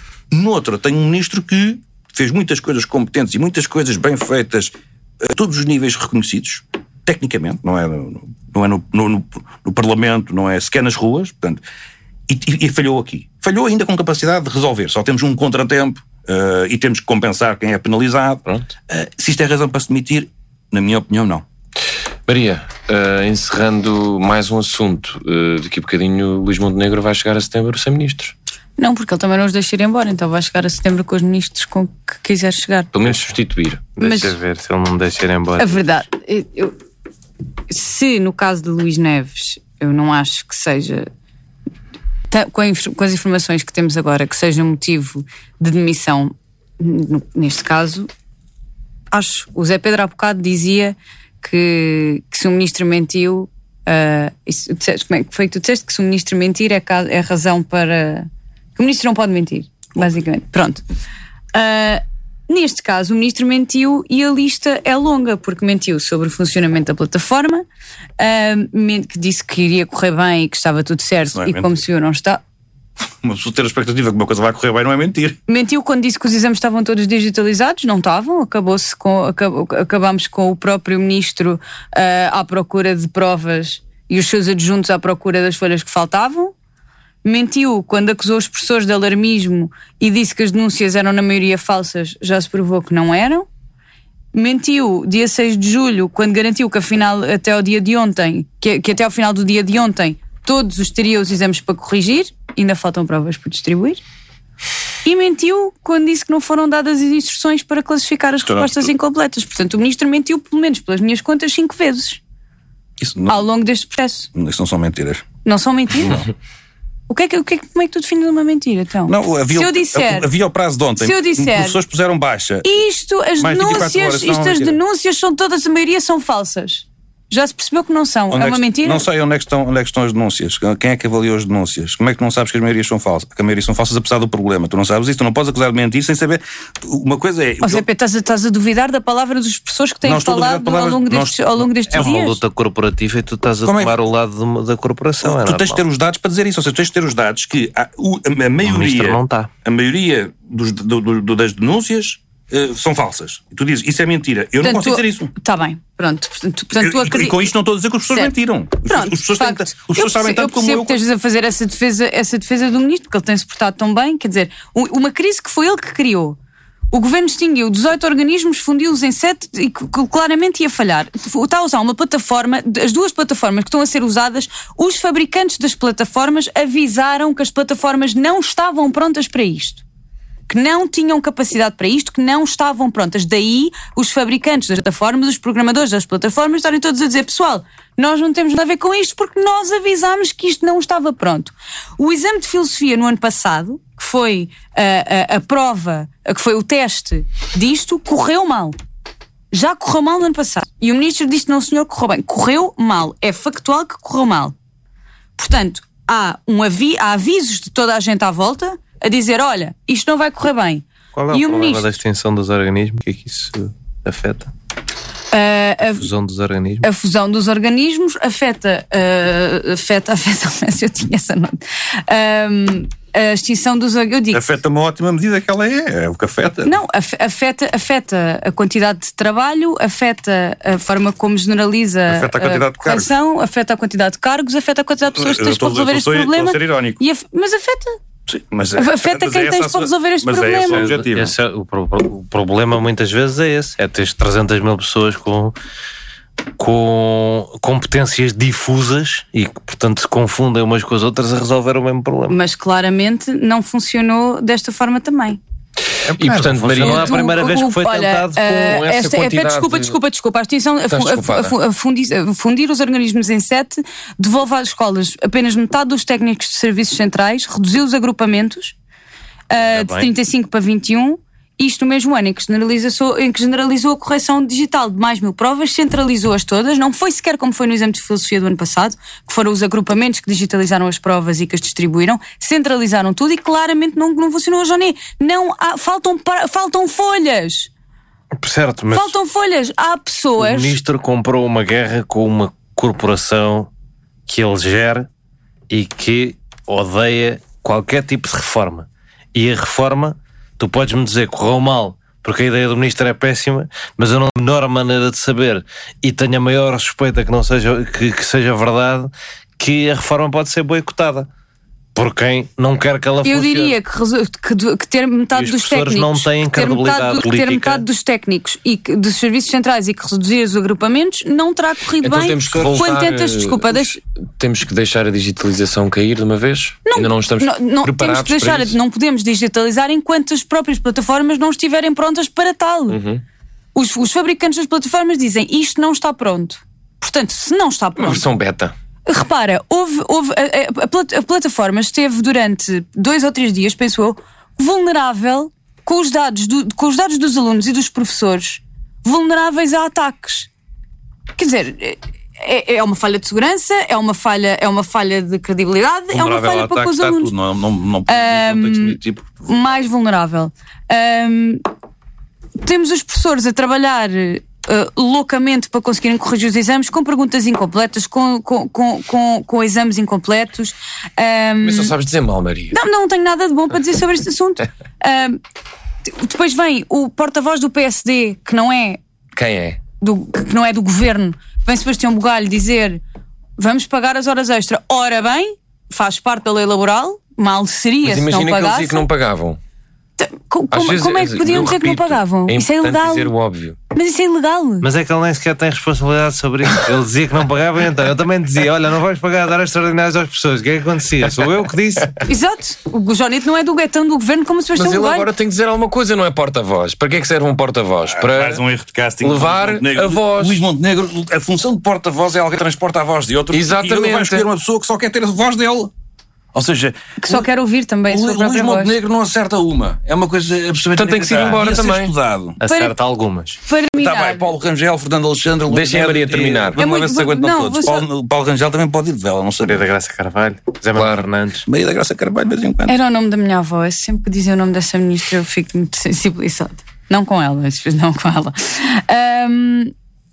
S1: No outro eu tenho um ministro que fez muitas coisas competentes e muitas coisas bem feitas a todos os níveis reconhecidos, tecnicamente, não é, no, não é no, no, no, no Parlamento, não é sequer nas ruas, portanto, e, e, e falhou aqui. Falhou ainda com capacidade de resolver. Só temos um contratempo uh, e temos que compensar quem é penalizado. Uh, se isto é razão para se demitir, na minha opinião, não.
S2: Maria, uh, encerrando mais um assunto, uh, daqui a bocadinho Luís Montenegro vai chegar a setembro sem ministros.
S3: Não, porque ele também não os deixa ir embora, então vai chegar a setembro com os ministros com que quiser chegar.
S2: Pelo menos substituir.
S3: Mas-
S4: Deixa ver se ele não deixa ir embora.
S3: A verdade, eu- eu- se no caso de Luís Neves, eu não acho que seja com, a, com as informações que temos agora, que seja um motivo de demissão, no, neste caso, acho. O Zé Pedro há bocado dizia que, que se o ministro mentiu, uh, isso, como é que foi que tu disseste? Que se o ministro mentir é, é razão para... que o ministro não pode mentir, basicamente. Pronto. Uh, neste caso, o ministro mentiu e a lista é longa, porque mentiu sobre o funcionamento da plataforma, uh, que disse que iria correr bem e que estava tudo certo, é e como se eu não está.
S1: Uma pessoa ter a expectativa que uma coisa vai correr bem não é mentir.
S3: Mentiu quando disse que os exames estavam todos digitalizados, não estavam. Acabou-se com, acabou, acabámos com o próprio ministro uh, à procura de provas e os seus adjuntos à procura das folhas que faltavam. Mentiu quando acusou os professores de alarmismo e disse que as denúncias eram na maioria falsas, já se provou que não eram. Mentiu dia seis de julho quando garantiu que afinal até ao dia de ontem, que, que até ao final do dia de ontem todos os teriam os exames para corrigir, ainda faltam provas por distribuir. E mentiu quando disse que não foram dadas as instruções para classificar as respostas não, incompletas. Portanto, o ministro mentiu pelo menos pelas minhas contas cinco vezes
S1: isso não,
S3: ao longo deste processo.
S1: Isso não são mentiras.
S3: Não são mentiras? Não. O que é que, o que é, como é que tu defines uma mentira, então?
S1: Não, havia,
S3: se eu disser,
S1: havia o prazo de ontem.
S3: Se eu disser,
S1: as pessoas puseram baixa.
S3: Isto, as denúncias, isto, as denúncias são todas, a maioria são falsas. Já se percebeu que não são.
S1: Onde
S3: é uma
S1: que,
S3: mentira?
S1: Não sei onde é, que estão, onde é que estão as denúncias. Quem é que avaliou as denúncias? Como é que não sabes que as maiorias são falsas? Que a maioria são falsas apesar do problema. Tu não sabes isso, tu não podes acusar de mentir sem saber. Uma coisa é...
S3: Ou seja, eu... estás, a, estás a duvidar da palavra dos pessoas que têm não, falado palavras, ao longo destes, ao longo destes
S4: é
S3: dias?
S4: É uma luta corporativa e tu estás a
S1: Como
S4: tomar
S1: é?
S4: o lado de, da corporação.
S1: Tu,
S4: é
S1: tu tens de ter os dados para dizer isso. Ou seja, tu tens de ter os dados que a, a, a maioria,
S4: não está.
S1: a maioria dos, do, do, das denúncias Uh, são falsas. E tu dizes, isso é mentira. Eu portanto, não consigo dizer isso.
S3: Está bem, pronto. Portanto, portanto, tu
S1: eu,
S3: acredito...
S1: E com isto não estou a dizer que as pessoas certo. mentiram.
S3: Pronto,
S1: as pessoas, têm, as pessoas
S3: eu
S1: sabem tanto
S3: eu
S1: como eu.
S3: Eu percebo que estejas a fazer essa defesa, essa defesa do ministro, porque ele tem-se portado tão bem. Quer dizer, uma crise que foi ele que criou. O governo distinguiu dezoito organismos, fundiu-os em sete e claramente ia falhar. Está a usar uma plataforma, as duas plataformas que estão a ser usadas, os fabricantes das plataformas avisaram que as plataformas não estavam prontas para isto. Que não tinham capacidade para isto, que não estavam prontas. Daí os fabricantes das plataformas, os programadores das plataformas estarem todos a dizer, pessoal, nós não temos nada a ver com isto porque nós avisámos que isto não estava pronto. O exame de filosofia no ano passado, que foi a, a, a prova, que foi o teste disto, correu mal. Já correu mal no ano passado. E o ministro disse, não senhor, correu bem. Correu mal. É factual que correu mal. Portanto, há, um avi- há avisos de toda a gente à volta a dizer, olha, isto não vai correr bem.
S4: Qual é
S3: e
S4: o,
S3: o
S4: problema
S3: ministro...
S4: da extinção dos organismos? O que é que isso afeta?
S3: Uh, a,
S4: a fusão dos organismos?
S3: A fusão dos organismos afeta... Uh, afeta, afeta... Se eu tinha essa nota. Um, a extinção dos organismos... Eu digo...
S1: Afeta uma ótima medida que ela é. É o que afeta.
S3: Não, afeta, afeta a quantidade de trabalho, afeta a forma como generaliza
S1: afeta a quantidade de cargos.
S3: Afeta a quantidade de cargos, afeta a quantidade de pessoas que tens para resolver este problema.
S1: Estou a ser ironórico.
S3: E af... Mas afeta...
S1: Sim, mas é,
S3: afeta
S1: mas
S3: quem
S1: é
S3: tens para resolver este
S1: mas
S3: problema.
S1: É esse o objetivo.
S4: Esse é, o, o problema muitas vezes é esse: é ter trezentas mil pessoas com, com competências difusas e que, portanto, se confundem umas com as outras a resolver o mesmo problema.
S3: Mas claramente não funcionou desta forma também.
S4: É, e portanto, Maria, não é a primeira vez que foi
S3: olha,
S4: tentado com
S3: uh,
S4: essa
S3: esta,
S4: quantidade.
S3: É, desculpa,
S4: de...
S3: desculpa, desculpa. A extinção, a, a, a, a, fundir, a fundir os organismos em sete, devolve às escolas apenas metade dos técnicos de serviços centrais, reduziu os agrupamentos uh, de trinta e cinco para vinte e um. Isto no mesmo ano em que, generalizou, em que generalizou a correção digital de mais mil provas, centralizou-as todas, não foi sequer como foi no exame de filosofia do ano passado, que foram os agrupamentos que digitalizaram as provas e que as distribuíram, centralizaram tudo e claramente não, não funcionou, Johnny. Não há, faltam, faltam folhas.
S4: Certo, mas
S3: faltam folhas. Há pessoas...
S4: O ministro comprou uma guerra com uma corporação que ele gera e que odeia qualquer tipo de reforma. E a reforma... Tu podes-me dizer que correu mal porque a ideia do ministro é péssima, mas eu não tenho a menor maneira de saber e tenho a maior suspeita que, não seja, que, que seja verdade que a reforma pode ser boicotada por quem não quer que ela funcione.
S3: Eu diria que, que, que ter metade dos técnicos
S4: não têm credibilidade
S3: que ter, ter metade dos técnicos e que, dos serviços centrais e que reduzir os agrupamentos não terá corrido
S2: então
S3: bem
S2: temos que
S3: quando
S2: voltar,
S3: tentas, desculpa, deixa...
S2: temos que deixar a digitalização cair de uma vez?
S3: Não,
S2: Ainda não estamos
S3: não, não,
S2: preparados
S3: temos que deixar,
S2: para isso?
S3: não podemos digitalizar enquanto as próprias plataformas não estiverem prontas para tal.
S2: Uhum.
S3: Os, os fabricantes das plataformas dizem isto não está pronto. Portanto, se não está
S2: Uma
S3: pronto...
S2: versão beta.
S3: repara, houve, houve a, a, a plat- a plataforma esteve durante dois ou três dias, penso eu, vulnerável com os dados, do, com os dados dos alunos e dos professores, vulneráveis a ataques. Quer dizer, é, é uma falha de segurança, é uma falha, é uma falha de credibilidade, é uma falha para com os alunos.
S1: Tudo, não, não, não, um, tipo.
S3: Mais vulnerável. Um, temos os professores a trabalhar uh, loucamente para conseguirem corrigir os exames, com perguntas incompletas, com, com, com, com, com exames incompletos. Um,
S2: Mas só sabes dizer mal, Maria.
S3: Não, não tenho nada de bom para dizer sobre este assunto. Um, depois vem o porta-voz do P S D, que não é
S2: Quem é?
S3: do, que não é do governo, vem Sebastião Bugalho dizer vamos pagar as horas extra. Ora bem, faz parte da lei laboral, mal seria
S2: Mas
S3: se não
S2: imagina que eles
S3: pagassem.
S2: diziam que não pagavam.
S3: Como, como,
S2: vezes,
S3: como é que podiam
S2: eu
S3: dizer
S2: repito,
S3: que não pagavam?
S2: É
S3: Isso é
S2: importante
S3: ilegal.
S2: dizer o óbvio.
S3: Mas isso é ilegal.
S4: Mas é que ele nem sequer tem responsabilidade sobre isso. Ele dizia que não pagava, então eu também dizia: olha, não vais pagar horas extraordinárias às pessoas. O que é que acontecia? Sou eu que disse.
S3: Exato. O Jonito não é do guetão do governo como o Sebastião
S2: Mas ele
S3: Bugalho.
S2: agora tem que dizer alguma coisa, não é porta-voz. Para que é que serve um porta-voz? Para
S1: Mais um erro de casting.
S2: levar
S1: Montenegro.
S2: a voz.
S1: Luís Montenegro, a função de porta-voz é alguém que transporta a voz de outro.
S2: Exatamente.
S1: E ele vai escolher uma pessoa que só quer ter a voz dele. Ou seja,
S3: Que só quer ouvir também a
S1: o
S3: sua
S1: Luís
S3: própria voz.
S1: Montenegro não acerta uma. É uma coisa absolutamente.
S2: Então tem que se ir embora
S1: Devia ser
S2: também.
S1: estudado.
S4: Acerta algumas.
S3: Para
S1: Está
S3: mirar.
S1: bem, Paulo Rangel, Fernando Alexandre, Luís
S2: Deixem a
S1: Neto
S2: Maria
S1: e-
S2: terminar.
S1: Vamos
S3: É
S1: lá ver
S3: muito-
S1: se se aguentam
S3: não,
S1: todos.
S3: vou só-
S1: Paulo, Paulo Rangel também pode ir de vela, não sei.
S4: Maria da Graça Carvalho, José Manuel
S2: Claro.
S4: Fernandes.
S1: Maria da Graça Carvalho, de vez em quando.
S3: Era o nome da minha avó. Eu sempre que dizia o nome dessa ministra eu fico muito sensibilizada. Não com ela, mas não com ela. Ahm,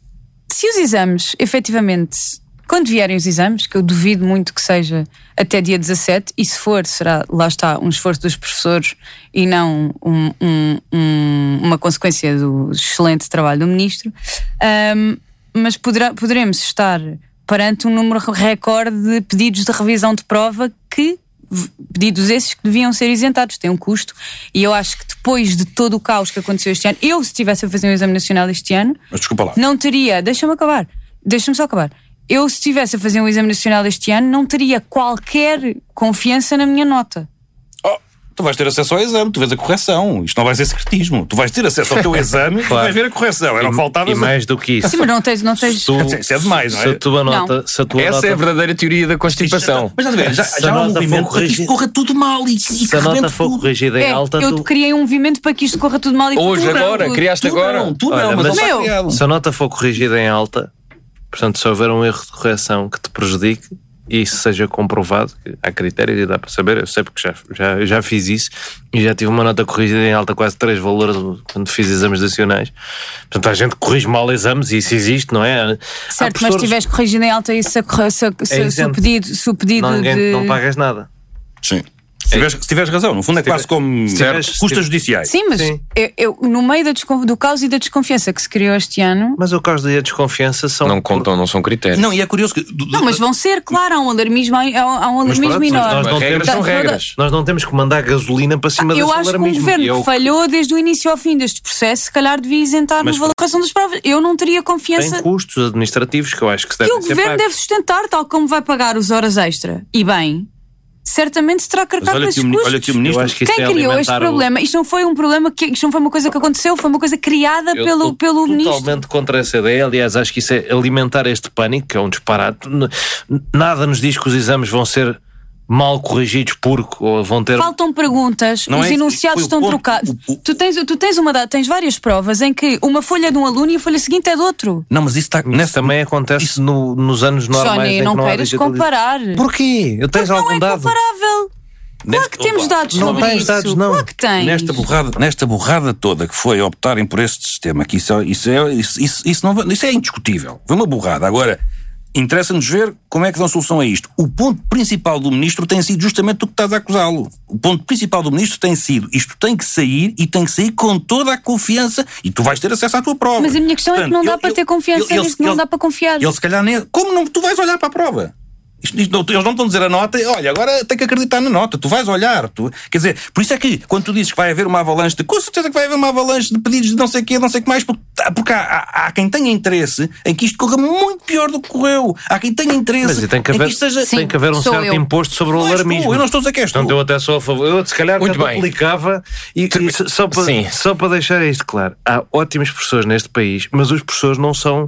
S3: se os exames, efetivamente, quando vierem os exames, que eu duvido muito que seja até dia dezassete, e se for, será, lá está, um esforço dos professores e não um, um, um, uma consequência do excelente trabalho do ministro, ahm, mas poderá, poderemos estar perante um número recorde de pedidos de revisão de prova que pedidos esses que deviam ser isentados, têm um custo, e eu acho que depois de todo o caos que aconteceu este ano, eu se estivesse a fazer um exame nacional este ano,
S1: Mas desculpa lá.
S3: não teria, deixa-me acabar, deixa-me só acabar, eu se estivesse a fazer um exame nacional este ano, não teria qualquer confiança na minha nota.
S1: Oh, tu vais ter acesso ao exame, tu vês a correção. Isto não vai ser secretismo. Tu vais ter acesso ao teu exame e vais ver a correção. Era faltava.
S4: E mais do que isso.
S3: Sim, mas não tens, não tens...
S4: Se tu-
S1: Isso é demais, não é?
S4: Se a tua nota, se a tua
S2: Essa
S4: nota,
S2: é a verdadeira teoria da constipação.
S1: Mas estás a ver, já,
S4: Se
S1: já
S4: a
S1: há um
S4: nota for
S1: movimento para que isto
S4: corrigida-
S1: corra tudo mal e, e
S4: se
S1: que
S4: a nota
S1: rebente
S4: for
S1: tudo.
S4: corrigida em
S3: É,
S4: alta,
S3: eu
S4: tu,
S3: criei um movimento para que isto corra tudo mal e
S2: Hoje,
S3: tu não,
S2: agora,
S3: tu-
S2: criaste
S1: Tu
S2: agora.
S1: não, tu não,
S4: Olha,
S1: mas,
S4: mas-
S1: ele está
S3: Meu.
S1: criado.
S4: se a nota for corrigida em alta, portanto, se houver um erro de correção que te prejudique e isso seja comprovado, que há critérios e dá para saber, eu sei porque já, já, já fiz isso e já tive uma nota corrigida em alta, quase três valores quando fiz exames nacionais. Portanto, a gente corrige mal exames e isso existe, não é? Há
S3: Certo, mas
S4: professores-
S3: se tiveres corrigido em alta isso, se, se, se, se, se o
S4: isento.
S3: pedido, se o pedido
S4: não, ninguém,
S3: de...
S4: não pagas nada.
S1: Sim. Se tiveres, se tiveres razão, no fundo é quase como
S4: se tiveres- se
S1: custas
S4: tiveres-
S1: judiciais.
S3: Sim, mas
S4: Sim.
S3: Eu, eu, no meio da descon- do caos e da desconfiança que se criou este ano.
S4: Mas o caso e a desconfiança são...
S2: Não contam, não são critérios.
S1: Não, e é curioso que.
S3: Não, mas vão ser, claro, há um alarmismo, há, há um alarmismo
S4: pronto,
S3: menor.
S4: nós não
S2: regras
S4: temos-
S2: são regras.
S4: Nós não temos que mandar gasolina para cima
S3: Eu
S4: desse
S3: acho que o
S4: alarmismo.
S3: governo
S4: E eu-
S3: que falhou desde o início ao fim deste processo, se calhar devia isentar
S1: Mas-
S3: na valoração das provas. Eu não teria
S4: Tem
S3: confiança
S4: custos administrativos que eu acho que se
S3: que
S4: devem
S3: o
S4: ser
S3: governo
S4: pagos.
S3: deve sustentar, tal como vai pagar as horas extra. E bem, certamente terá que
S1: Mas
S3: arcar com
S1: olha, que
S3: esses
S1: o,
S3: custos.
S1: olha que o
S4: Eu
S1: ministro.
S4: acho que isso
S3: Quem
S4: é
S3: criou este
S4: alimentar o-
S3: problema? Isto não foi um problema que isto não foi uma coisa que aconteceu, foi uma coisa criada
S4: Eu
S3: pelo,
S4: estou
S3: pelo ministro.
S4: totalmente contra essa ideia. Aliás, acho que isso é alimentar este pânico, que é um disparate. N- Nada nos diz que os exames vão ser mal corrigidos porque ou vão ter.
S3: Faltam perguntas,
S1: Não
S3: os
S1: é isso,
S3: enunciados
S1: foi o
S3: estão
S1: ponto,
S3: trocados.
S1: o- o-
S3: Tu tens, tu tens uma da- tens várias provas em que uma folha é de um aluno e a folha seguinte é de outro.
S1: Não, mas isso está.
S4: Isso
S1: Nessa,
S4: também acontece no- nos anos normais.
S3: Johnny,
S4: em que
S3: não
S4: há
S3: queiras
S4: digitalização.
S3: comparar.
S4: Porquê? Eu tens
S3: Não
S4: algum
S3: é
S4: dado?
S3: comparável. Claro que temos dados
S4: Não
S3: sobre
S4: tens
S3: isso.
S4: dados, não.
S3: Claro que tens.
S1: Nesta borrada, nesta borrada toda que foi optarem por este sistema, que isso, é- isso, é, isso, isso, isso, não, vai- isso é indiscutível. Foi uma borrada. Agora, interessa-nos ver como é que dão solução a isto. O ponto principal do ministro tem sido justamente o que estás a acusá-lo. O ponto principal do ministro tem sido isto tem que sair e tem que sair com toda a confiança e tu vais ter acesso à tua prova.
S3: Mas a minha questão é que não dá
S1: ele-
S3: para
S1: ele-
S3: ter confiança
S1: ele-
S3: nisto, não
S1: ele-
S3: dá para confiar.
S1: Ele se calhar nem... Como não? Tu vais olhar para a prova. Isto- isto não- eles não estão a dizer a nota, olha, agora tem que acreditar na nota, tu vais olhar. Tu, quer dizer, por isso é que quando tu dizes que vai haver uma avalanche de... Com certeza que vai haver uma avalanche de pedidos de não sei o quê, não sei o que mais, porque, porque há, há, há quem tenha interesse em que isto corra muito pior do que correu. Há quem tenha interesse
S4: Mas e tem que
S1: em
S4: haver,
S1: que isto seja...
S3: Sim.
S4: tem que haver um
S3: sou
S4: certo
S3: eu.
S4: imposto sobre o
S1: Não és tu,
S4: alarmismo.
S1: eu não estou a dizer que és tu.
S4: Portanto, eu até sou a favor. Eu, se calhar,
S2: Muito
S4: até
S2: bem.
S4: aplicava. E, e só- só, para,
S2: Sim.
S4: só para deixar isto claro: há ótimos professores neste país, mas os professores não são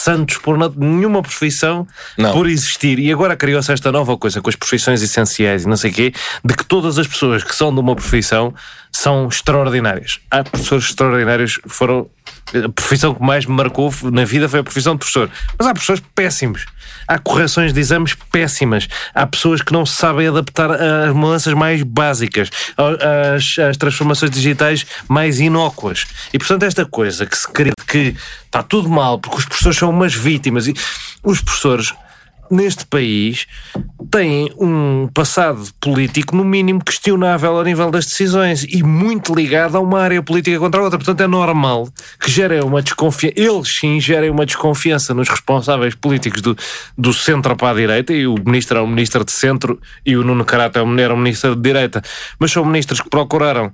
S4: santos por na- nenhuma profissão
S2: Não.
S4: por existir. E agora criou-se esta nova coisa com as profissões essenciais e não sei o quê, de que todas as pessoas que são de uma profissão são extraordinárias. Há professores extraordinários que foram... A profissão que mais me marcou na vida foi a profissão de professor. Mas há professores péssimos. Há correções de exames péssimas. Há pessoas que não se sabem adaptar às mudanças mais básicas, às, às transformações digitais mais inócuas. E, portanto, esta coisa que se crê que está tudo mal porque os professores são umas vítimas. E os professores neste país têm um passado político no mínimo questionável ao nível das decisões e muito ligado a uma área política contra a outra. Portanto, é normal que gerem uma desconfiança, eles sim gerem uma desconfiança nos responsáveis políticos do, do centro para a direita, e o ministro é um ministro de centro e o Nuno Carato é um ministro de direita, mas são ministros que procuraram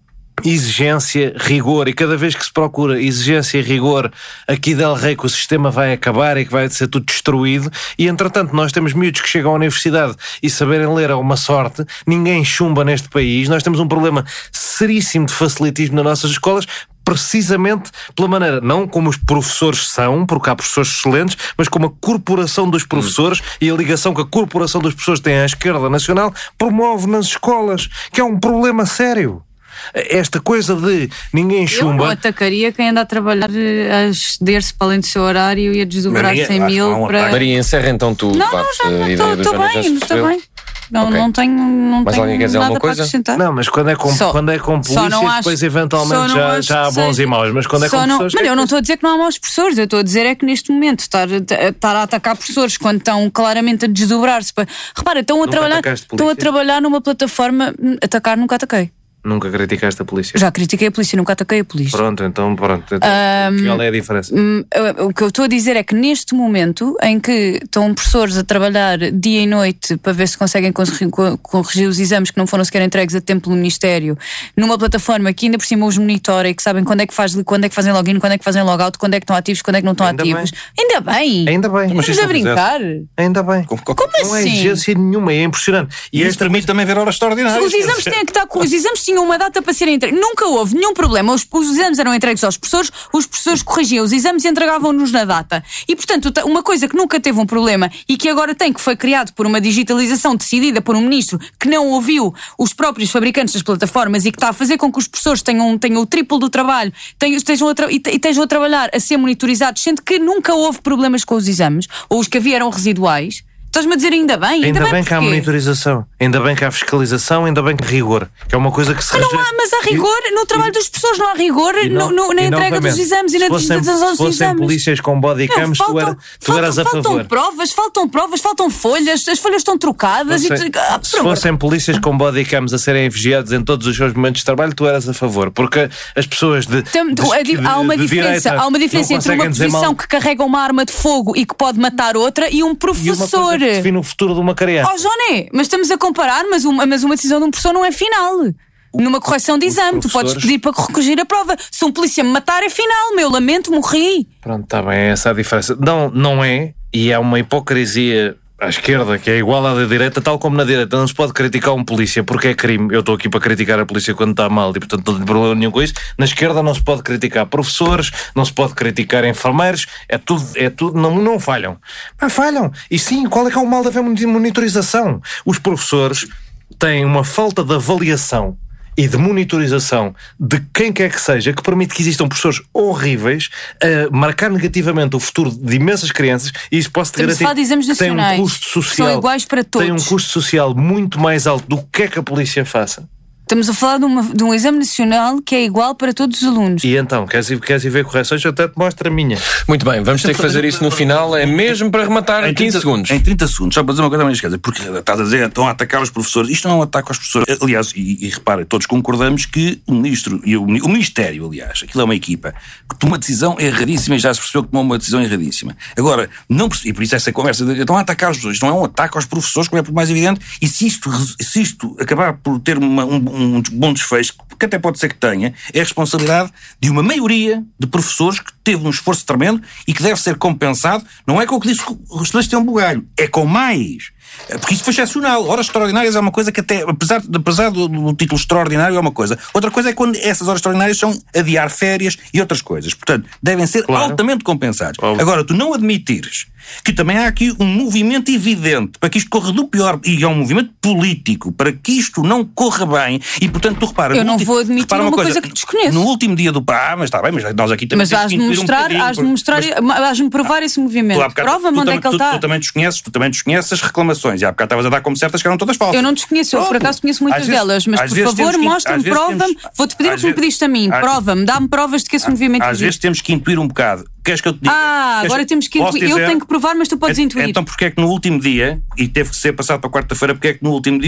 S4: exigência, rigor, e cada vez que se procura exigência e rigor, aqui del rei que o sistema vai acabar e que vai ser tudo destruído. E entretanto nós temos miúdos que chegam à universidade e saberem ler é uma sorte, ninguém chumba neste país, nós temos um problema seríssimo de facilitismo nas nossas escolas, precisamente pela maneira, não como os professores são, porque há professores excelentes, mas como a corporação dos professores hum. e a ligação que a corporação dos professores tem à esquerda nacional promove nas escolas, que é um problema sério. Esta coisa de ninguém chumba.
S3: Eu não atacaria quem anda a trabalhar a ceder-se para além do seu horário e a desdobrar cem mil para...
S2: Maria, encerra então tu.
S3: Não, não, já não, estou bem, estou bem. Não,
S2: okay.
S3: não tenho, não
S2: mas
S3: tenho
S2: alguém quer dizer
S3: nada
S2: alguma coisa?
S3: para acrescentar.
S4: Não, mas quando é com,
S3: só,
S4: quando é com polícia, depois
S3: acho,
S4: eventualmente já, já há bons seja, e maus. Mas quando é com
S3: não,
S4: pessoas...
S3: Mas
S4: é
S3: eu não
S4: que...
S3: estou a dizer que não há maus professores. Eu estou a dizer é que neste momento estar, estar a atacar professores quando estão claramente a desdobrar-se. Para... Repara, estão a, trabalhar, estão a trabalhar numa plataforma... Atacar nunca ataquei.
S4: Nunca criticaste a polícia?
S3: Já critiquei a polícia, nunca ataquei a polícia.
S4: Pronto, então pronto. Então,
S3: um,
S4: qual é a diferença?
S3: Um, o que eu estou a dizer é que neste momento em que estão professores a trabalhar dia e noite para ver se conseguem corrigir, corrigir os exames que não foram sequer entregues a tempo pelo Ministério, numa plataforma que ainda por cima os monitora e que sabem quando é que, faz, quando é que fazem login, quando é que fazem logout, quando é que estão ativos, quando é que não estão ainda ativos. Bem. Ainda bem!
S4: Ainda bem!
S3: Mas estamos a brincar!
S4: Ainda bem!
S3: Como, como assim?
S4: Não é exigência nenhuma, é impressionante.
S1: E, e isso permite também ver horas extraordinárias.
S3: Os exames têm que estar com, os exames tinham uma data para serem entregues. Nunca houve nenhum problema. Os, os exames eram entregues aos professores, os professores corrigiam os exames e entregavam-nos na data. E, portanto, uma coisa que nunca teve um problema e que agora tem, que foi criado por uma digitalização decidida por um ministro que não ouviu os próprios fabricantes das plataformas e que está a fazer com que os professores tenham, tenham o triplo do trabalho tenham, estejam a tra- e estejam a trabalhar a ser monitorizados, sendo que nunca houve problemas com os exames, ou os que havia eram residuais. Estás-me a dizer ainda bem? Ainda,
S4: ainda bem,
S3: bem
S4: que há monitorização, ainda bem que há fiscalização, ainda bem que há rigor, que é uma coisa que se
S3: mas, não há, mas há rigor e, no trabalho e, das pessoas, não há rigor não, no, no, na entrega dos exames e na digitalização dos exames. Se fossem polícias
S4: com bodycams, tu, era, tu faltam, eras a
S3: faltam
S4: favor.
S3: Faltam provas, faltam provas, faltam folhas, as folhas estão trocadas.
S4: Fossem,
S3: e tu, ah,
S4: se fossem polícias com bodycams a serem vigiados em todos os seus momentos de trabalho, tu eras a favor, porque as pessoas de,
S3: Tem,
S4: de,
S3: de,
S4: de
S3: há uma
S4: de
S3: diferença, há uma diferença entre uma posição que carrega uma arma de fogo e que pode matar outra e um professor.
S4: E uma coisa que define o futuro de uma criança.
S3: Oh, Joné, mas estamos a comparar, mas uma, mas uma decisão de um professor não é final. Numa correção de exame, tu podes pedir para corrigir a prova. Se um polícia me matar, é final. Meu, lamento, morri.
S4: Pronto, está bem, essa é a diferença. Não, não é, e é uma hipocrisia à esquerda, que é igual à da direita, tal como na direita. Não se pode criticar um polícia porque é crime. Eu estou aqui para criticar a polícia quando está mal e, portanto, não tenho problema nenhum com isso. Na esquerda não se pode criticar professores, não se pode criticar enfermeiros, é tudo, é tudo, não, não falham. Mas falham. E sim, qual é que é o mal de haver monitorização? Os professores têm uma falta de avaliação e de monitorização de quem quer que seja, que permite que existam professores horríveis a marcar negativamente o futuro de imensas crianças, e isso posso te garantir que tem um custo social,
S3: são iguais para todos.
S4: Tem um custo social muito mais alto do que é que a polícia faça.
S3: Estamos a falar de, uma, de um exame nacional que é igual para todos os alunos.
S4: E então, queres ir, queres ir ver correções? Eu até te mostro a minha.
S2: Muito bem, vamos ter que fazer isso no final, é mesmo para rematar em quinze segundos.
S1: Em trinta segundos, só para dizer uma coisa mais esquerda, porque estás a dizer, estão a atacar os professores. Isto não é um ataque aos professores. Aliás, e, e repara, todos concordamos que o ministro, e o, o Ministério, aliás, aquilo é uma equipa, que toma uma decisão erradíssima e já se percebeu que tomou uma decisão erradíssima. Agora, não percebe, e por isso essa conversa de estão a atacar os professores, isto não é um ataque aos professores, como é por mais evidente, e se isto, se isto acabar por ter uma, um, um bom desfecho, que até pode ser que tenha, é a responsabilidade de uma maioria de professores que teve um esforço tremendo e que deve ser compensado, não é com o que diz o Celestino Bugalho, é com mais. Porque isso foi excepcional. Horas extraordinárias é uma coisa que até, apesar, apesar do, do título extraordinário, é uma coisa. Outra coisa é quando essas horas extraordinárias são adiar férias e outras coisas. Portanto, devem ser
S4: Claro.
S1: altamente compensados.
S4: Óbvio.
S1: Agora, tu não admitires que também há aqui um movimento evidente para que isto corra do pior, e é um movimento político, para que isto não corra bem, e portanto tu repara...
S3: Eu
S1: no
S3: não
S1: ulti-
S3: vou admitir
S1: repara
S3: uma coisa que desconheço.
S1: No último dia do... Ah, mas está bem, mas nós aqui também
S3: Mas
S1: temos que
S3: has-me
S1: incluir um
S3: mostrar,
S1: bocadinho,
S3: has-me mostrar,
S1: mas-
S3: has-me provar esse movimento.
S1: Tu há bocado-
S3: Prova-me
S1: tu
S3: onde é
S1: também-
S3: que ele
S1: tu-
S3: está.
S1: Tu também desconheces, tu também desconheces as reclamações. E há bocado estavas a dar como certas que eram todas falsas.
S3: Eu não desconheço, eu por
S1: Pronto.
S3: acaso conheço muitas
S1: Às vezes-
S3: delas, mas
S1: às
S3: por
S1: vezes
S3: favor
S1: temos que-
S3: mostra-me,
S1: às vezes
S3: prova-me.
S1: temos-
S3: Vou-te pedir o
S1: às
S3: que me
S1: vezes-
S3: pediste a mim,
S1: às-
S3: prova-me, dá-me provas de que esse movimento
S1: Às
S3: existe.
S1: vezes temos que intuir um bocado. Queres que eu te diga?
S3: Ah,
S1: Queres-
S3: agora temos que
S1: Posso
S3: intuir. Eu
S1: dizer?
S3: tenho que provar, mas tu podes
S1: É-
S3: intuir.
S1: Então porque é que no último dia, e teve que ser passado para quarta-feira, porque é que no último dia